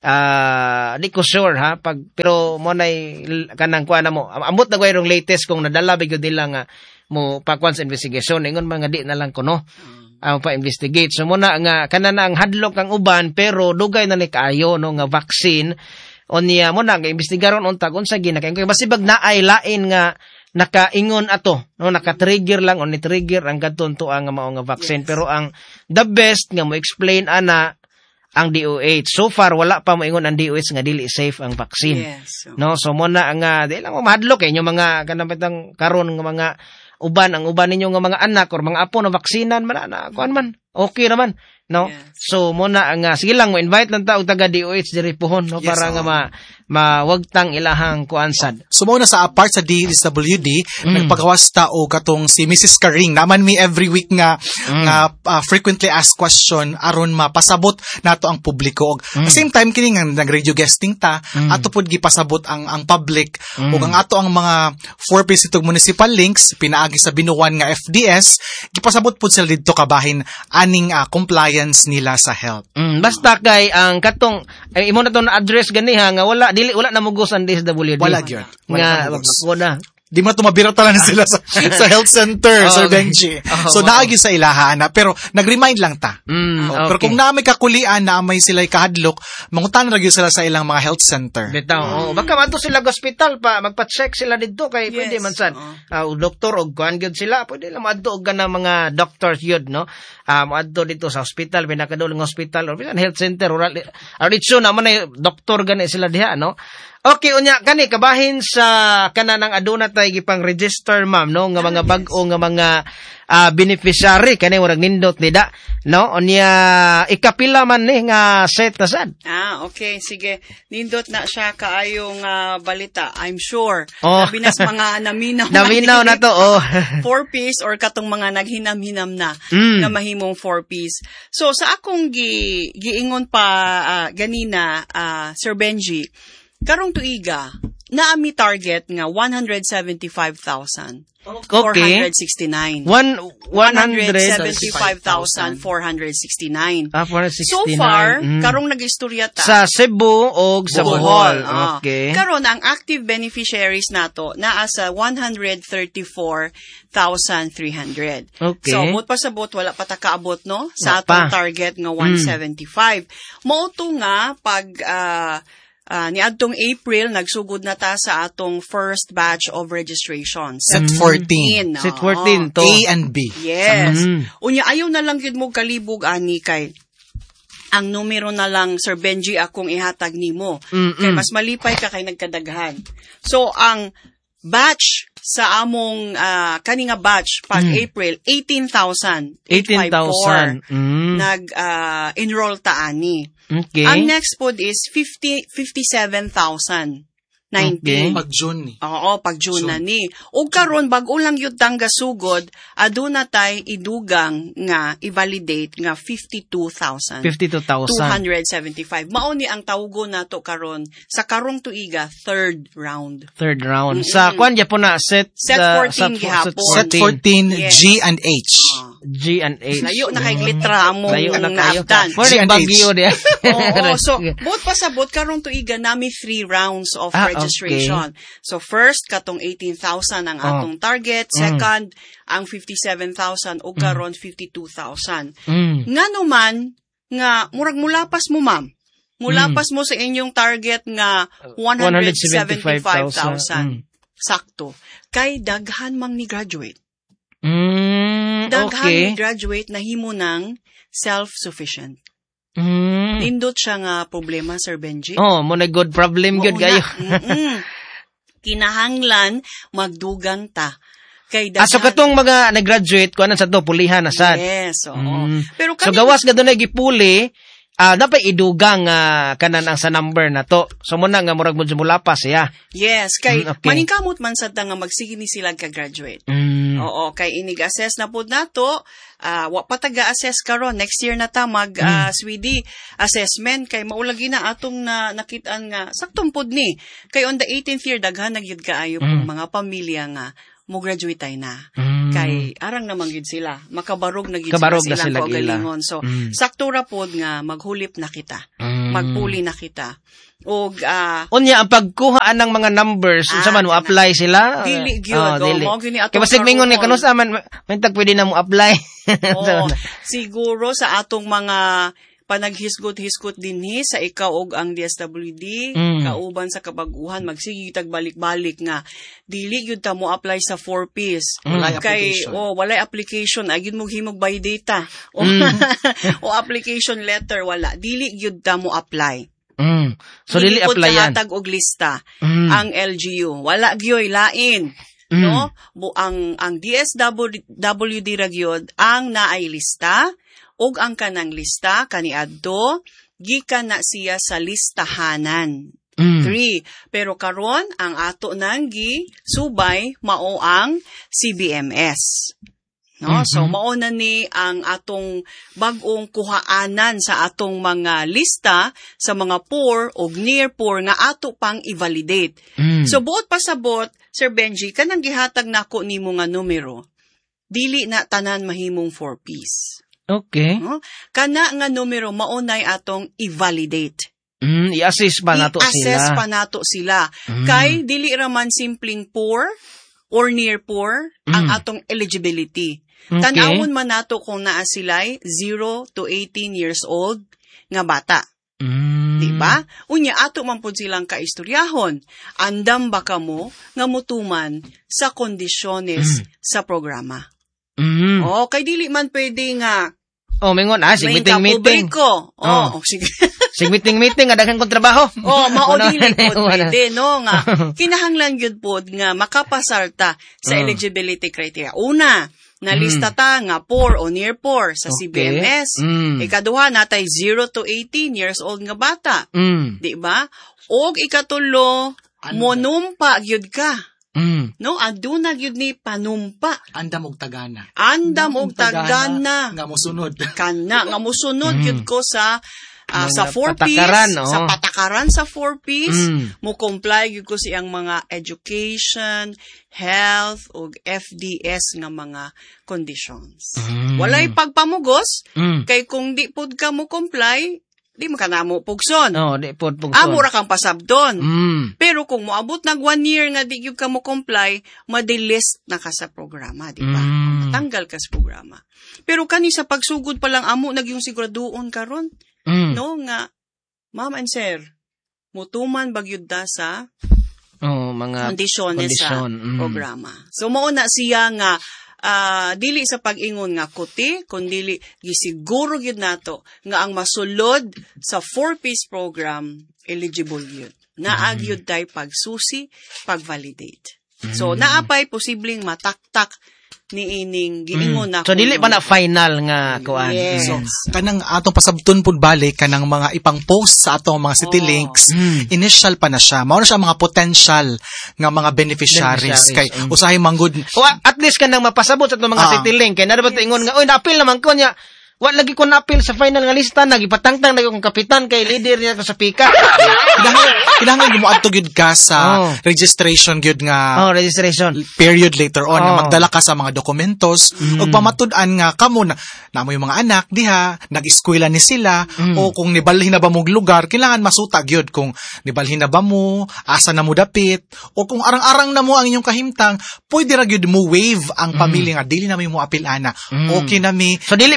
ah di ko sure ha pag pero mo nay kanang kuan na mo amot na gayong latest kung nadala bigod nila nga mo pa kuan sa investigation ingon man nga di na lang kuno ang pa-investigate. So muna nga kana na ang hadlok ang uban pero dugay na ni kaayo no nga vaccine o niya mo na nga imbestigaron untag unsa ginakain kay basibag naay lain nga nakaingon ato no naka-trigger lang o ni-trigger ang kadton to ang mao nga vaccine Yes. pero ang the best nga mo explain ana ang D O H. So far wala pa moingon ang D O H nga dili safe ang vaccine. Yes. No, so muna ang uh, di lang mo mahadlok eh, yung mga kanapitang karon nga mga uban ang uban ninyo nga mga anak or mga apo na vaksinan man na kuan man. Okay naman, no? Yes. So muna ang uh, sige lang mo invite lang ta og taga D O H diri pohon no Yes, para oo. nga ma mawagtang ilahang kuansad. So mo na sa apart sa D S W D, Mm. nagpagawas ta o katong si Missus Karing. Naman mi every week nga Mm. nga ah, frequently asked question aron mapasabot nato ang publiko. Og Mm. the same time kini nga nag-radio guesting ta, Mm. ato pud gipasabot ang ang public Mm. ug ang ato ang mga four piece itong municipal links pinaagi sa binuwan nga F D S, gipasabot pud sila didto kabahin aning ah, compliance nila sa health. Mm, basta kay ang katong ay imo na to na address ganiha nga wala dili wala na mugusan D S W D. Wala gyud. Wala Nga na mugos. wala. Di mo tumabirata na sila sa, sa health center, Oh, Sir okay. Benji. Oh, So, wow. naagi sa ilahaan na. Pero, nag-remind lang ta. Mm, Oh, Pero okay. kung na may kakulian na may sila'y kahadlok, mangutan na sila sa ilang mga health center. Bitaw, oh, baka madto sila sa hospital pa, magpa-check sila didto kay Yes, pwede man sad. oo. Ah, doktor og kuan gyud sila, pwede lang madto og ganang mga doctors yun, no? Ah, madto dito sa hospital, pinakaduling hospital or bisan health center or or dito naman ay doktor gani sila diha, no? Okay, unya kani kabahin sa kananang aduna tay gipang register ma'am no nga mga bag-o nga mga ah, beneficiary kani warag nindot nida no unya ikapila man ni nga set na sad. Ah, okay. Sige. Nindot na siya kaayong ah, balita. I'm sure. Oh. Nabinas mga naminaw. Naminaw na to oh. Four-piece or katong mga naghinam-hinam na Mm. na mahimong four-piece. So, sa akong gi, giingon pa ah, ganina, ah, Sir Benji, karong tuiga, naami target nga one hundred seventy-five thousand four hundred sixty-nine. One, one one hundred seventy-five thousand four hundred sixty-nine. Ah, four hundred So sixty-nine. far, Mm. karong nag-istorya ta. Sa Cebu o sa Bohol. ah. Okay. Karon ang active beneficiaries nato naa sa one hundred thirty-four thousand three hundred. Okay. So, mo't pasabot, wala pa ta kaabot, no? Wala Sa atong pa. target nga one seventy-five. Mauto nga, pag ah, ah, ni adtong April, nagsugod na ta sa atong first batch of registrations. Set fourteen. Set oo. fourteen to. A and B. Yes. Mm. Unya, ayaw na lang yun mo kalibog, ani, kay ang numero na lang, Sir Benji, akong ihatag nimo. Mm-mm. Kay mas malipay ka kay nagkadaghan. So, ang batch sa among ah, kani nga batch pag April, eighteen thousand eighteen thousand. Mm. nag-enroll ta ani. Okay. Ang next pod is fifty fifty-seven thousand nineteen. Pag June ni. Oo, pag June na ni. O karon bag ulang yun tang gasugod, aduna tay idugang nga i-validate nga fifty-two thousand fifty-two two thousand. hundred seventy-five. Mao ni ang tawgo nato karon sa karong tuiga third round. Third round. Sa kwan po na set Set uh, fourteen sa- gihapon. Set fourteen, Yes. G and H. G and H. Layo na kay glitra mo Layo na kayo. naabdan. Mo G ning and H. bagyo dia. Oo, so, buot pa sa buot, karong tuiga nami three rounds of Ah, registration. So, first, katong eighteen thousand ang Oh. atong target. Second, ang fifty-seven thousand o karon fifty-two thousand. Mm. Nga naman, nga, murag mulapas mo, ma'am. Mulapas mo sa inyong target nga one hundred seventy-five thousand. Mm. Sakto. Kay daghan mang ni graduate. Mm, Daghan okay. ni graduate na himo ng self-sufficient. Mm. Nindot siya nga problema, Sir Benji. Oh, mo na good problem gyud Mauna, kayo. mm-mm. Kinahanglan magdugang ta. Kay daghan. Ah, so katong mga nag-graduate ko ano sa to pulihan na sad. Yes, oo. Mm. Pero So kanina- gawas nga dunay gipuli, ah dapat idugang nga kanan ang sa number na to. So mo na nga murag mo mulapas ya. Yes, kay Mm, okay. maningkamot man sad ta nga magsige ni sila ka-graduate. Mm. Oo, kay inig-assess na pud nato, ah wa pa taga-assess karon next year na ta mag Mm. ah, Swede assessment kay maulagi na atong na nakit-an nga saktong pud ni. Kay on the eighteenth year daghan na gyud kaayo Mm. pong mga pamilya nga mo graduate tay na. Mm. Kay arang naman gyud sila, makabarog na gyud Kabarog sila na sila silang gila. kaugalingon. So Mm. sakto ra pod nga maghulip na kita. Mm. Magpuli na kita. Og ah Unya ang pagkuha ng mga numbers unsa Ah, man mo kana. apply sila? Dili gyud, Oh, oh, dili. mao gyud ni atong Kay basig mingon nga karon. kanusa man man tag pwede na mo apply. Oo, siguro sa atong mga panaghisgot-hisgot dinhi sa ikaw og ang D S W D, Mm. kauban sa kabag-uhan, magsige tag balik-balik nga dili gyud ta mo apply sa four piece. Walay Kay application. oh, walay application, ay gyud mo himog by data. O, Mm. o application letter wala. Dili gyud ta mo apply. Mm. So dili pod applyan. kahatag og lista Mm. ang L G U. Wala gyoy lain. Mm. No? Bu ang ang D S W D ra gyud ang naay lista ug ang kanang lista kaniadto gikan na siya sa listahanan. Mm. Three. Pero karon ang ato nang gi subay mao ang C B M S. No? Mhm. So mao na ni ang atong bag-ong kuhaanan sa atong mga lista sa mga poor o near poor nga ato pang i-validate. Mm. So buot pasabot, Sir Benji, kanang gihatag nako nimo nga numero, dili na tanan mahimong four piece. Okay. No? Kana nga numero maunay atong i-validate. Mm, i-assess pa nato I-assess sila. pa nato sila. Mm. Kay dili ra man simpleng poor or near poor ang Mm. atong eligibility. Okay. Tan-awon man nato kung naa sila'y zero to eighteen years old nga bata. Mm. Di ba? Unya ato man pud silang kaistoryahon. Andam ba kamo nga mutuman sa kondisyones sa programa. Mm. O kay dili man pwede nga Oh, mingon ah, sig may meeting meeting. kapobriko. Oh. Oh, sige. Sig meeting meeting nga daghan kong trabaho. Oh, mao Ano, dili pod wala. pwede no nga kinahanglan gyud pod nga makapasarta sa Oh. eligibility criteria. Una, nalista ta nga poor o near poor sa C B M S. Okay. Mm. Ikaduha natay zero to eighteen years old nga bata. Mm. Di ba? Og ikatulo, monumpa gyud ka. Mm. No, aduna gyud ni panumpa. Andam og tagana. Andam og tagana. Nga mosunod. Kana nga mosunod Mm. gyud ko sa ah, Mga sa four piece, patakaran, oh. sa patakaran sa four piece, Mm. mo comply gyud ko siyang mga education, health ug F D S nga mga conditions. Mm. Walay pagpamugos Mm. kay kung di pud ka mo comply, di mo ka na mo pugson. No, di pod pugson. Amo ra kang pasabdon. Mm. Pero kung moabot nag one year nga di gyud ka mo comply, madelist na ka sa programa, di ba? Mm. Tanggal ka sa programa. Pero kani sa pagsugod pa lang amo nagyong siguraduon karon, Mm. no nga ma'am and sir, mutuman bagyud da sa Oh, mga kondisyones sa kondisyon, mm. programa. So mao na siya nga ah, dili sa pag-ingon nga kuti, kundi gisiguro gyud nato nga ang masulod sa four-piece program eligible gyud. Naa gyud tay pagsusi, pag-validate. So naapay posibleng mataktak ni ining giingon na So dili pa na final nga kuan. Yes. So, kanang atong pasabton pud balik kanang mga ipang post sa atong mga city Oh. links, Mm. initial pa na siya. Mao na siya mga potential nga mga beneficiaries, Beneficiaries, kay mm. usahay manggod O at least kanang mapasabot sa itong mga Ah. city link kay nara ba ingon nga oy na-appeal naman ko niya. Wa lagi ko na-appeal sa final nga lista, nagipatangtang na akong kapitan kay leader niya ko sa pika. kinahanglan kinahanglan mo adto gyud ka sa Oh. registration gyud nga Oh, registration. period later on nga Oh. magdala ka sa mga dokumentos ug pamatud-an nga kamo na namo yung mga anak diha nag-eskwela ni sila o kung nibalhin na ba mong lugar kailangan masuta gyud kung nibalhin na ba mo asa na mo dapit o kung arang-arang na mo ang inyong kahimtang pwede ra gyud mo waive ang pamilya nga dili na may mo apil ana okay na mi So dili po niya pwede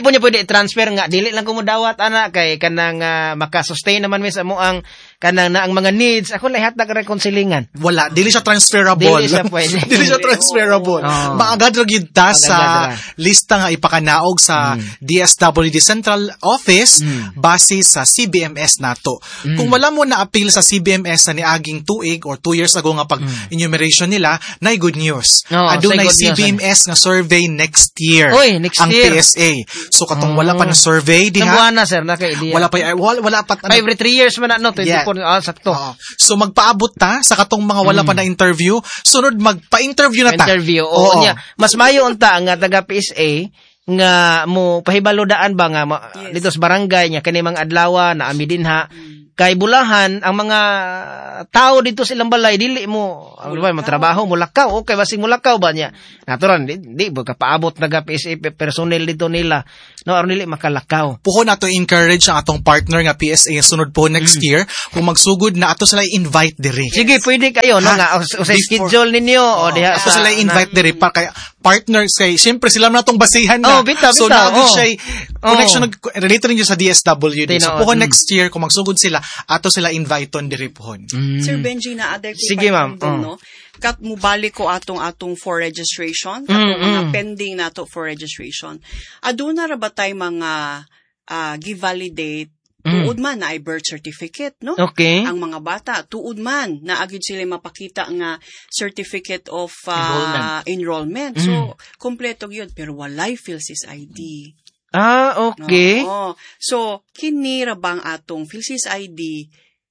transfer nga dili lang ko mo dawat ana kay kanang uh, maka-sustain naman mi sa mo ang kanang na ang mga needs ako lahat nag-reconcilingan. Wala, dili siya transferable. Dili siya pwede. Dili siya transferable. Oh. Maagad ra gyud ta Magagad sa ra. lista nga ipakanaog sa Mm. D S W D Central Office Mm. base sa C B M S nato. Mm. Kung wala mo na appeal sa C B M S sa niaging tuig or two years ago nga pag enumeration nila, nay good news. Oo, Adunay say good C B M S nga survey next year. Oy, next ang year. P S A. So katong Oh. wala pa na survey Sa diha. buwan na sir na kay idea. Wala pa wala, wala pa Pa every three years man na no Yeah. twenty-four ah sakto. Oo. So magpaabot ta sa katong mga wala pa na interview, sunod magpa-interview na ta. Interview. Oo. Oo niya. Mas mayo unta nga taga P S A nga mo pahibalodaan ba nga ma, Yes. dito sa barangay nya kani mga adlaw na ami dinha kay bulahan ang mga tao dito sa ilang balay dili mo ano ba mo trabaho mulakaw okay basig mulakaw ba niya natural di, di ba kapaabot naga P S A personnel dito nila no aron dili makalakaw. Puho na to encourage ang atong partner nga P S A sunod po next year kung magsugod na ato sila invite diri. Sige pwede kayo no Ha? nga o, o sa Before- schedule ninyo o diha Ato sa sila invite diri para kay partners kay syempre sila na tong basihan Oh, na. bitaw, so bitaw, naagid oh. siya Oh. connection nag- related rin yun sa D S W D. So Tinood, puho mm. next year kung magsugod sila ato sila invite-on diri pohon. Sir Benji, na other ko Sige, ma'am. pa Oh. no? Kat mubalik ko atong atong for registration, Mm, atong mga mm. pending nato for registration. Aduna ra ba tay mga uh, give-validate Mm. tuod man na ay birth certificate, no? Okay. Ang mga bata, tuod man, na agad sila mapakita nga certificate of uh, Enrollment. enrollment. Mm. So, kompleto yun. Pero walay PhilSys I D. Ah, okay. Oo. So, kini ra bang atong PhilSys I D,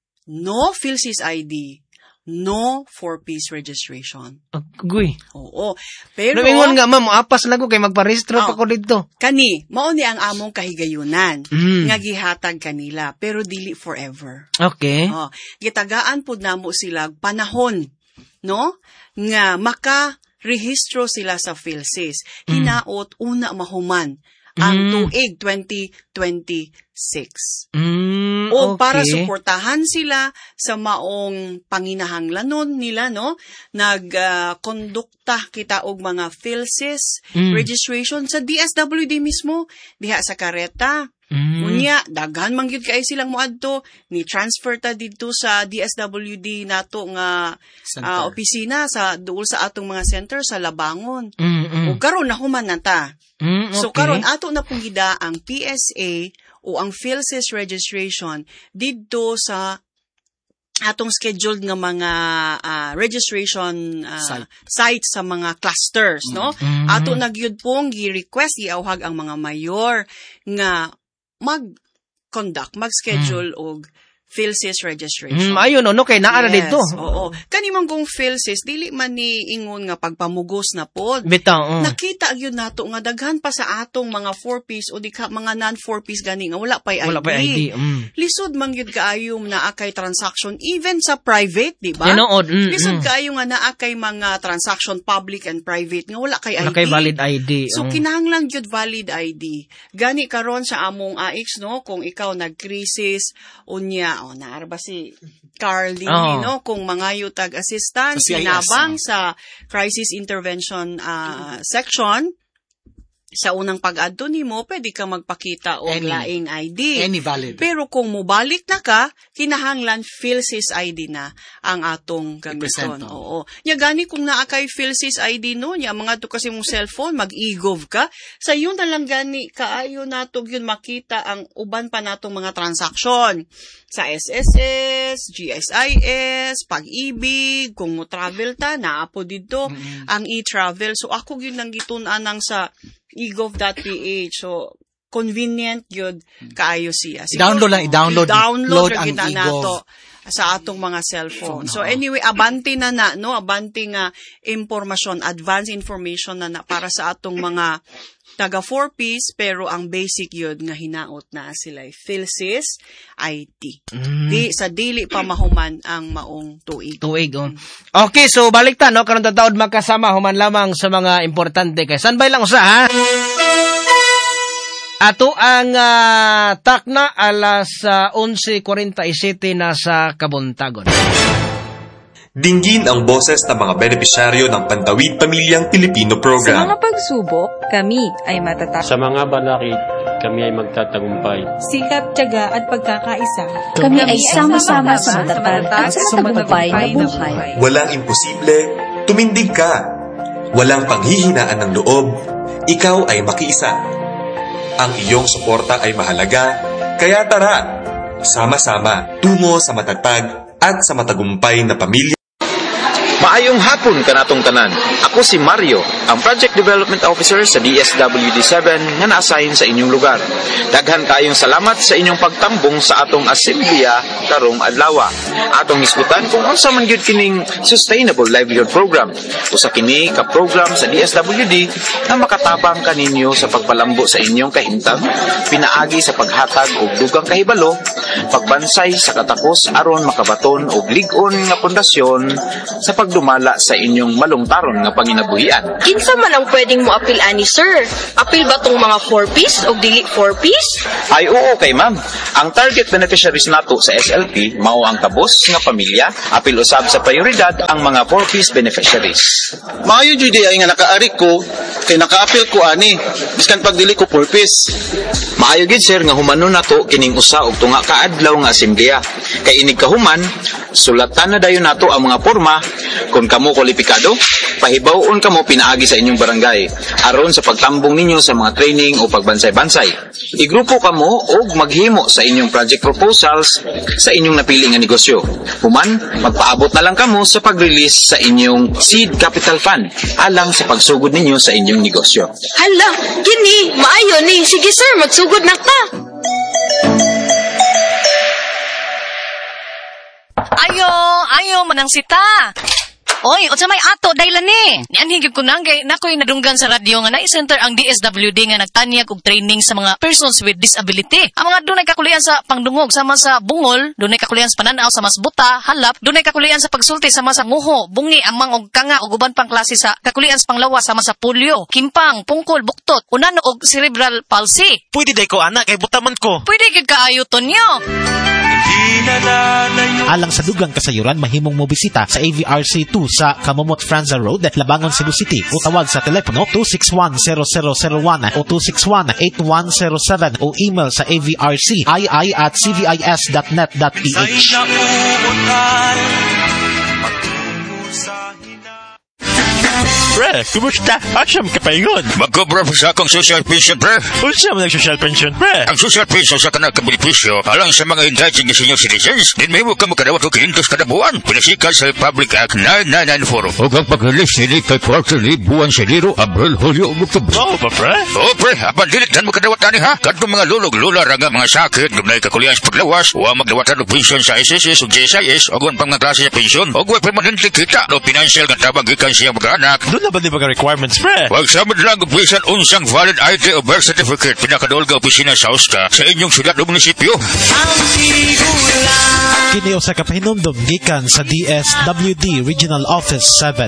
no PhilSys I D, no four-piece registration. Agoy. Oo. Pero, Namingon nga ma'am, apas lang ko kay magparehistro Oh. pa ko dito. kani, mao ni ang among kahigayunan Mm. nga gihatag kanila, pero dili forever. Okay. Oh, gitagaan pud namo sila panahon, no? Nga maka-rehistro sila sa PhilSys. Hinaot una mahuman ang Mm. tuig twenty twenty-six. Mm, O okay. para suportahan sila sa maong panginahanglanon nila, no? Nag-kondukta kita og mga PhilSys Mm. registration sa D S W D mismo, diha sa kareta. Mm. Unya, daghan man gyud kay silang moadto, ni transfer ta didto sa D S W D nato nga Center. ah, opisina sa duol sa atong mga center sa Labangon. Mm, mm. O karon na human na ta. Mm, So okay. karon ato na pong gida ang P S A o ang PhilSys registration didto sa atong scheduled nga mga ah, registration ah, Site. sites sa mga clusters, no? Mm. Ato nagyud pong gi-request iawhag ang mga mayor nga mag-conduct, mag-schedule og PhilSys registration. Mm, ayun, no, no, kay naara Yes, dito. oo. Kanimang kung PhilSys, dili man ni ingon nga pagpamugos na pod. Bitaw, oh. Nakita gyud nato nga daghan pa sa atong mga four-piece o di ka mga non-four-piece gani nga wala pa'y I D. Wala pa I D. Mm. Lisod man gyud kaayo na akay transaction even sa private, di ba? Tinood, mm, Lisod mm. kaayo nga naakay mga transaction public and private nga wala kay I D. Wala kay valid I D. So oh. kinahanglan gyud valid I D. Gani karon sa among A X, no, kung ikaw nag-crisis unya, oh naara ba si Carl din, Oh. no, kung mangayo tag assistance Sa C I S, hinabang oh. sa crisis intervention ah, section, sa unang pag-adto nimo pwede ka magpakita og Any. laing I D. Any valid. Pero kung mubalik na ka, kinahanglan PhilSys I D na ang atong gamiton. I-present, Oo. Nya gani kung naa kay PhilSys I D no, nya mga to kasi mong cellphone, mag-e-gov ka. Sa yun na lang gani kaayo nato yun makita ang uban pa natong mga transaksyon sa S S S, G S I S, Pag-ibig, kung mo travel ta, naa po dito ang e-travel. So ako yun nang gitun-an nang sa e gov dot p h. So convenient yun kaayo siya. I-download lang, i-download. I-download Load ra ang gyud na e-gov. nato sa atong mga cellphone. So anyway, abanti na na, no? Abanti nga impormasyon, advanced information na na para sa atong mga taga four-piece, pero ang basic yun nga hinaot na sila PhilSys I D. Mm. Di, sa dili pa mahuman ang maong tuig. Tuig, oh. Okay, so balik ta, no? Karon taod magkasama, human lamang sa mga importante. Kay standby lang usa, ha? Ato ang uh, takna alas uh, eleven forty-seven na sa Kabuntagon. Dinggin ang boses ng mga benepisyaryo ng Pantawid Pamilyang Pilipino Sa Program. mga pagsubok, kami ay matatapos. Sa mga balakid, kami ay magtatagumpay. Sikap, tiyaga at pagkakaisa. Kami ay sama-sama sa matatag at sa matagumpay na buhay. Walang imposible, tumindig ka. Walang panghihinaan ng loob, ikaw ay makiisa. Ang iyong suporta ay mahalaga, kaya tara, sama-sama tungo sa matatag at sa matagumpay na pamilya. Maayong hapon kanatong tanan. Ako si Mario, ang Project Development Officer sa D S W D seven nga na-assign sa inyong lugar. Daghan kayong salamat sa inyong pagtambong sa atong asemblea karong adlaw. Atong isgutan kung unsa man gyud kining Sustainable Livelihood Program. Usa kini ka program sa D S W D na makatabang kaninyo sa pagpalambo sa inyong kahimtang, pinaagi sa paghatag og dugang kahibalo, pagbansay sa katakos aron makabaton og lig-on nga pundasyon sa pagdumala sa inyong malungtaron nga panginabuhian. Kinsa man ang pwedeng mo apil ani sir? Apil ba tong mga four piece o dili four piece? Ay oo kay ma'am. Ang target beneficiaries nato sa S L P mao ang kabos nga pamilya, apil usab sa prioridad ang mga four piece beneficiaries. Maayo jud ay nga nakaari ko kay naka-apil ko ani biskan pag dili ko four piece. Maayo gid sir nga humanon nato kining usa og tunga ka adlaw nga asemblea. Kay inig kahuman sulatan na dayon nato ang mga porma. Kung kamo kwalipikado, pahibawon kamo pinaagi sa inyong barangay aron sa pagtambong ninyo sa mga training o pagbansay-bansay. Igrupo kamo og maghimo sa inyong project proposals sa inyong napili nga negosyo. Human, magpaabot na lang kamo sa pag-release sa inyong seed capital fund alang sa pagsugod ninyo sa inyong negosyo. Hala, kini maayo ni. Sige sir, magsugod na ka. Ayo, ayo manang sita. Oy, unsa may ato daylan ni? Nianhigib ko nang kay nakoy nadunggan sa radyo nga na-center ang D S W D nga nagtanyag og training sa mga persons with disability. Ang mga dunay kakulian sa pangdungog sama sa bungol, dunay kakulian sa pananaw sa masbuta, halap, dunay kakulian sa pagsulti sama sa nguho, bungi, amang og kanga ug uban pang klase sa kakulian sa panglawas sama sa polio, kimpang, pungkol, buktot, unano og cerebral palsy. Pwede day ko ana kay butaman ko. Pwede gid kaayo tonyo. Alang sa dugang kasayuran, mahimong mo bisita sa A V R C two sa Kamomot Franza Road, Labangon, Cebu City. O tawag sa telepono two six one zero zero zero one o two six one eight one zero seven o email sa avrcii at c v i s dot net dot p h. Pre, kumusta? Asam ka pa yun? Magkobra pa sa akong social pension, pre. Unsa man ang social pension, pre? Ang social pension sa kanang kabenepisyo alang sa mga entitled nga senior citizens. Din may mo ka makadawat o kinintos kada buwan. Pinasikat sa Republic Act nine nine nine four. O ang pag-release nili kay quarterly buwan sa Enero, Abril, Hulyo, o October. Oo ba, pre? Oo, pre. Apan dilit dan mo kadawat tani, ha? Kadto mga lulog-lula nga mga sakit, gumnay kakulian sa paglawas, o magdawatan o pension sa S S S o J S I S, o gawin pang mga klase sa pension, o gawin permanently kita, no financial nga tabang ikan siya mag-anak. Doon na ba di mga requirements, pre? Huwag samad lang upisan unsang valid I D o birth certificate pinakadool ka opisina sa U S C A sa inyong syudad o munisipyo. Kini usa ka pahinumdum gikan sa D S W D Regional Office seven.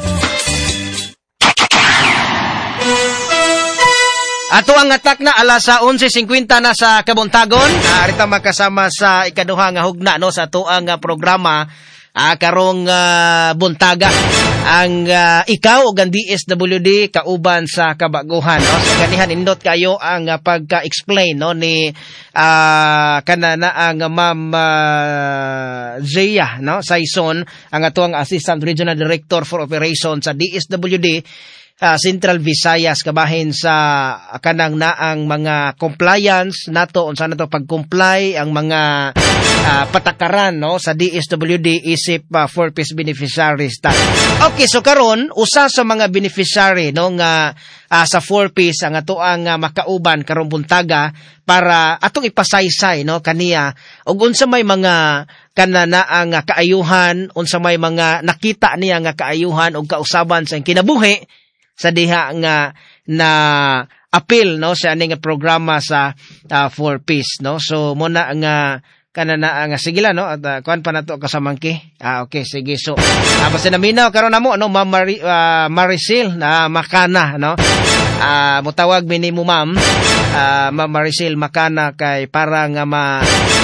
Ato ang atak na alas sa eleven fifty na sa Kabuntagon. Uh, Arita makasama sa ikaduha nga hugna no sa ato ang uh, programa uh, karong uh, buntaga. Ang uh, ikaw ug ang D S W D kauban sa kabaguhan no. So ganihan indot kayo ang uh, pagka-explain no ni uh, kanana ang uh, Ma'am uh, Zia no Saison, ang atuang Assistant Regional Director for Operations sa D S W D Uh, Central Visayas, kabahin sa kanang na ang mga compliance nato unsa nato pag-comply ang mga uh, patakaran no sa D S W D isip uh, four piece beneficiaries ta. Okay, so karon usa sa mga beneficiary no nga uh, sa four piece ang ato ang uh, makauban karong buntaga para atong ipasaysay no kaniya ug unsa may mga kanana ang uh, kaayuhan, unsa may mga nakita niya nga kaayuhan ug kausaban sa kinabuhi sa diha nga na appeal no sa aning programa sa uh, four piece no. So muna nga kanana nga sigila no at uh, kuan pa nato kasamangki. Ah okay, sige. So uh, basta naminaw karon namo no Ma'am Mari, uh, Maricel na uh, Makana no. Ah uh, mutawag minimo ma'am uh, Ma'am Maricel Makana kay para nga ma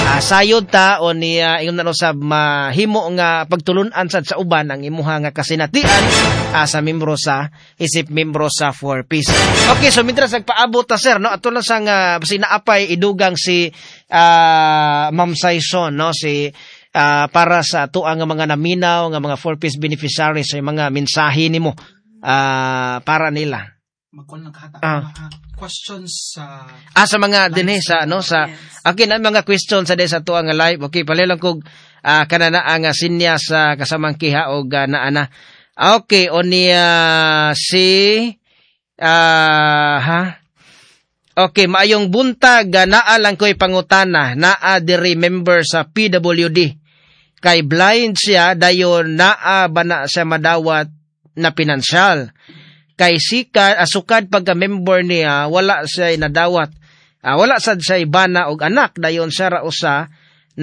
Uh, sayod ta o ni uh, ingon na no sab mahimo nga pagtulunan sad sa uban ang imuha nga kasinatian uh, sa membro sa isip membro sa four piece. Okay, so mitras nagpaabot ta sir no ato lang sang uh, basi naapay idugang si uh, Ma'am Saison no si uh, para sa ato ang mga naminaw nga mga four piece beneficiaries sa mga mensahe nimo uh, para nila. Magkuhan lang kahata. Ah. Uh, questions sa... Uh, ah, sa mga din sa, no, sa... Okay, na mga questions sa sa to ang live. Okay, palilang kog uh, kanana ang uh, sinya sa kasamang kiha o uh, naana. Okay, o ni uh, si... Uh, ha? Okay, maayong buntag, uh, naa lang ko'y pangutana, naa diri member sa P W D. Kay blind siya, dayon naa ba na siya madawat na pinansyal. Kay sikat asukad pagka-member niya wala siya nadawat uh, wala sad siya bana og anak dayon siya ra usa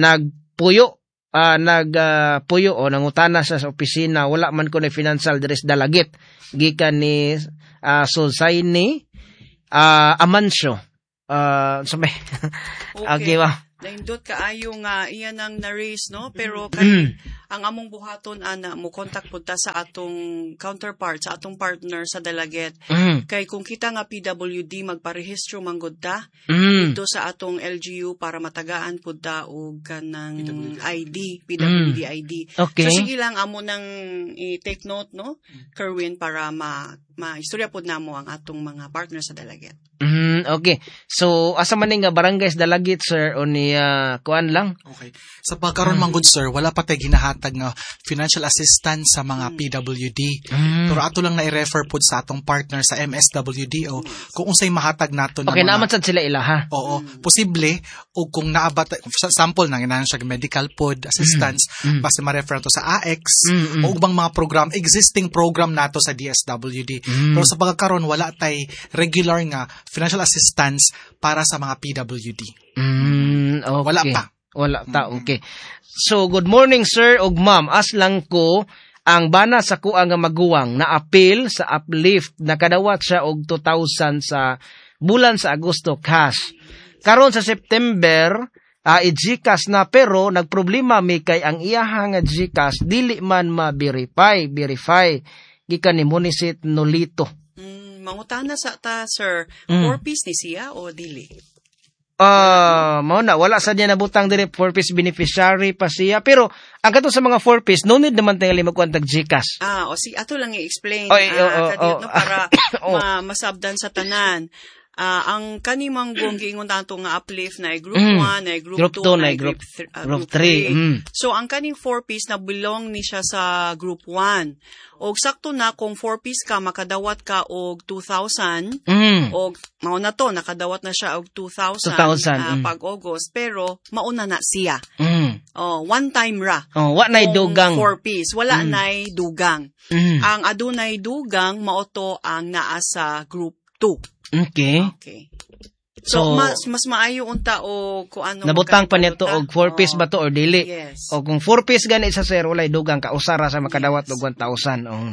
nagpuyo uh, nagpuyo uh, o nangutana sa, sa opisina wala man ko na financial dress dalagit gikan ni uh, Sulsaini uh, Amancio uh, sabi okay, okay ba naindot kaayo nga iyan ang na-raise no pero kay ang among buhaton ana mo contact punta sa atong counterpart sa atong partner sa Dalaget mm. kay kung kita nga P W D magparehistro manggod ta mm. dito sa atong L G U para matagaan pud ta og kanang I D P W D mm. I D okay. So sige lang amo nang i-take note no Kerwin para ma maistorya pud namo ang atong mga partner sa Dalaget. Mm, okay. So asa man nga barangays Dalagit sir o ni uh, kuan lang? Okay. Sa pagkaron mm. manggod sir wala pa tay ginahatag nga financial assistance sa mga mm. P W D. Mm. Pero ato lang na i-refer pud sa atong partner sa M S W D o kung unsay mahatag nato na okay, mga... naaman sad sila ila ha? Oo. Mm. Posible o kung naabat sa sample nang inahan siya medical pod assistance mm. basta ma-refer to sa A X mm. o ubang mga program existing program nato sa D S W D. Mm. Pero sa pagkakaron wala tay regular nga financial assistance para sa mga P W D. Mm, okay. Wala pa. Wala ta, okay. So, good morning, sir og ma'am. As lang ko, ang bana sa kuha nga maguwang na appeal sa uplift, nakadawat siya og two thousand sa bulan sa Agosto cash. Karon sa September, uh, i-Gcash na pero nagproblema mi kay ang iyaha nga Gcash dili man ma-verify, verify. Gikan ni Munisit Nolito. Mangutana sa ta, sir, mm. four piece ni siya o dili? Ah, uh, mao na wala sa niya nabutang diri four piece beneficiary pa siya pero ang kato sa mga four piece no need naman tingali magkuantag Gcash. Ah, o si ato lang i-explain Oy, uh, oh, oh, kadiyot, oh. no, para oh. ma- masabdan sa tanan. Uh, ang kanimang gong giingon nato nga uplift na ay group mm. one, na ay group, group two, na ay group, group, uh, group three. Mm. So, ang kaning four piece na belong ni siya sa group one. Og sakto na kung four piece ka, makadawat ka og two thousand. Mm. Og mauna to, nakadawat na siya og two thousand, two thousand uh, mm. pag August. Pero, mauna na siya. Mm. Oh, one time ra. Oh, what na'y dugang? four piece. Wala mm. na'y dugang. Mm. Ang adunay dugang, maoto ang naa sa group two. Okay. Okay. So, so mas mas maayo unta o kung ano nabutang pa nito og four piece oh. ba to or dili? Yes. O kung four piece gani sa sir walay dugang ka usara sa makadawat og one thousand. Oh.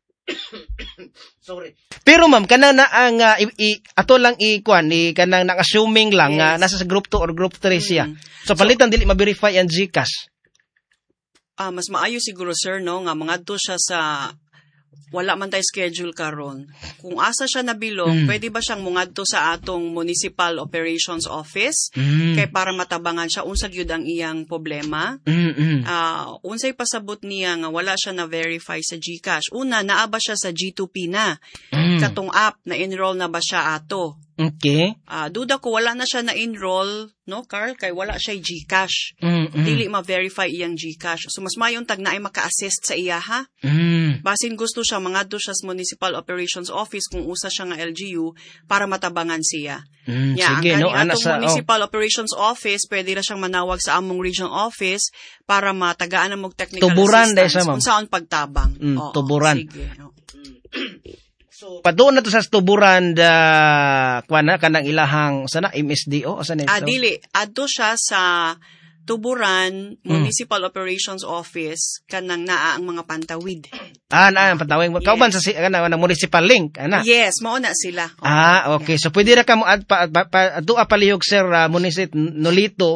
Sorry. Pero ma'am kana na ang uh, i, i, ato lang i-kuan i kanang nang-assuming lang nga yes. uh, nasa sa group two or group three siya. Mm. So palitan so, dili ma-verify ang Gcash. Ah, uh, mas maayo siguro sir no nga mangadto siya sa wala man tay schedule karon. Kung asa siya nabilong, mm. pwede ba siyang mungadto sa atong Municipal Operations Office mm. kay para matabangan siya unsa gyud ang iyang problema. Mm. Uh, unsay pasabot niya nga wala siya na verify sa Gcash. Una, naa ba siya sa G two P na? Mm. Katong app na enroll na ba siya ato? Okay. Ah, uh, duda ko wala na siya na enroll, no, Carl, kay wala siya Gcash. Mm-hmm. Dili ma-verify iyang Gcash. So mas mayon tag na ay maka-assist sa iya ha. Mm. Basin gusto siya mangadto siya sa Municipal Operations Office kung usa siya nga L G U para matabangan siya. Mm, yeah, sige, ang no, kaning sa, Municipal oh. Operations Office, pwede na siyang manawag sa among regional office para matagaan ang technical tuburan assistance kung saan pagtabang. Mm, oh, tuburan. Sige. No. So, padoon na to sa tuburan da kuana kanang ilahang sana M S D O o sana ah, dili adto siya sa tuburan Municipal mm. Operations Office kanang naa ang mga pantawid. Ah, na ang pantawid. Yes. Kauban sa kanang na municipal link ana. Yes, mao na sila. Oh, ah, okay. Yeah. So pwede ra ka mo ad pa adto palihog sir uh, Munisit Nolito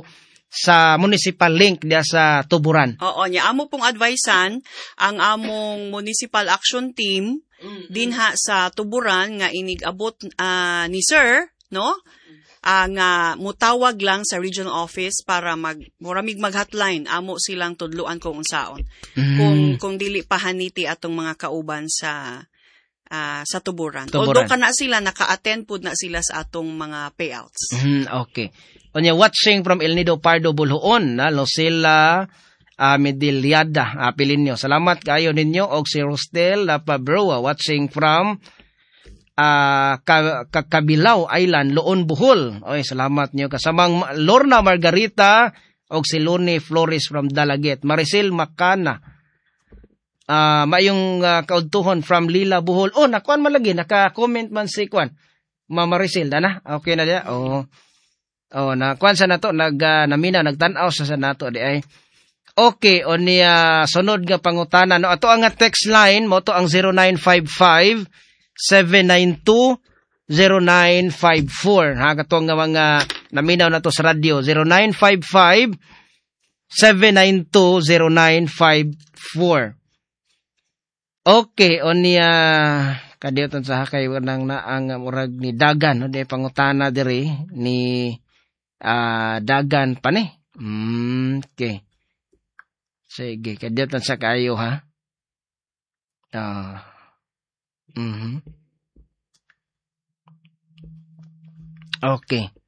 sa municipal link diya sa Tuburan. Oo, niya amo pong advisean ang among municipal action team dinha sa Tuburan nga inig-abot ah, ni sir, no? Ah, nga mutawag lang sa regional office para mag muramig mag-hotline amo silang tudluan kung unsaon. Mm. Kung kung dili pa haniti atong mga kauban sa ah, sa Tuburan. Tuburan. Although kana sila naka-attend pud na sila sa atong mga payouts. Mhm, okay. Onya watching from El Nido Pardo Bulhoon, na Lucila uh, Medilyada, apilin nyo. Salamat kayo ninyo og si Rostel Lapabroa watching from uh, Kabilao Island, Loon Bohol. Oy, salamat nyo kasamang Lorna Margarita og si Luni Flores from Dalaget. Maricel Makana. Uh, mayong uh, kaudtuhon from Lila Bohol. Oh, nakuan man lagi, naka-comment man si Kwan. Mama Maricel, dana? Okay na dia? Oh. Oh, na kuan sa nato nag uh, namina nagtan-aw sa sa nato di ay. Okay, o niya sunod nga pangutana no ato ang nga text line mo to ang zero nine five five seven nine two zero nine five four ha katong nga mga naminaw nato sa radio zero nine five five seven nine two zero nine five four. Okay, o niya kadiyot sa hakay nang naang murag ni dagan no di pangutana diri ni Ah, uh, dagan pa ni. Mm, okay. Sige, kadiyot sa kayo ha. Ah. Uh, mhm. Okay.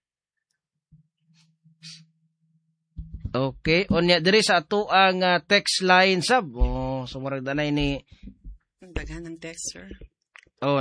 Okay, onya diri sa ato ang uh, text line sab. Oh, sumarag danay ni daghan ng text, sir.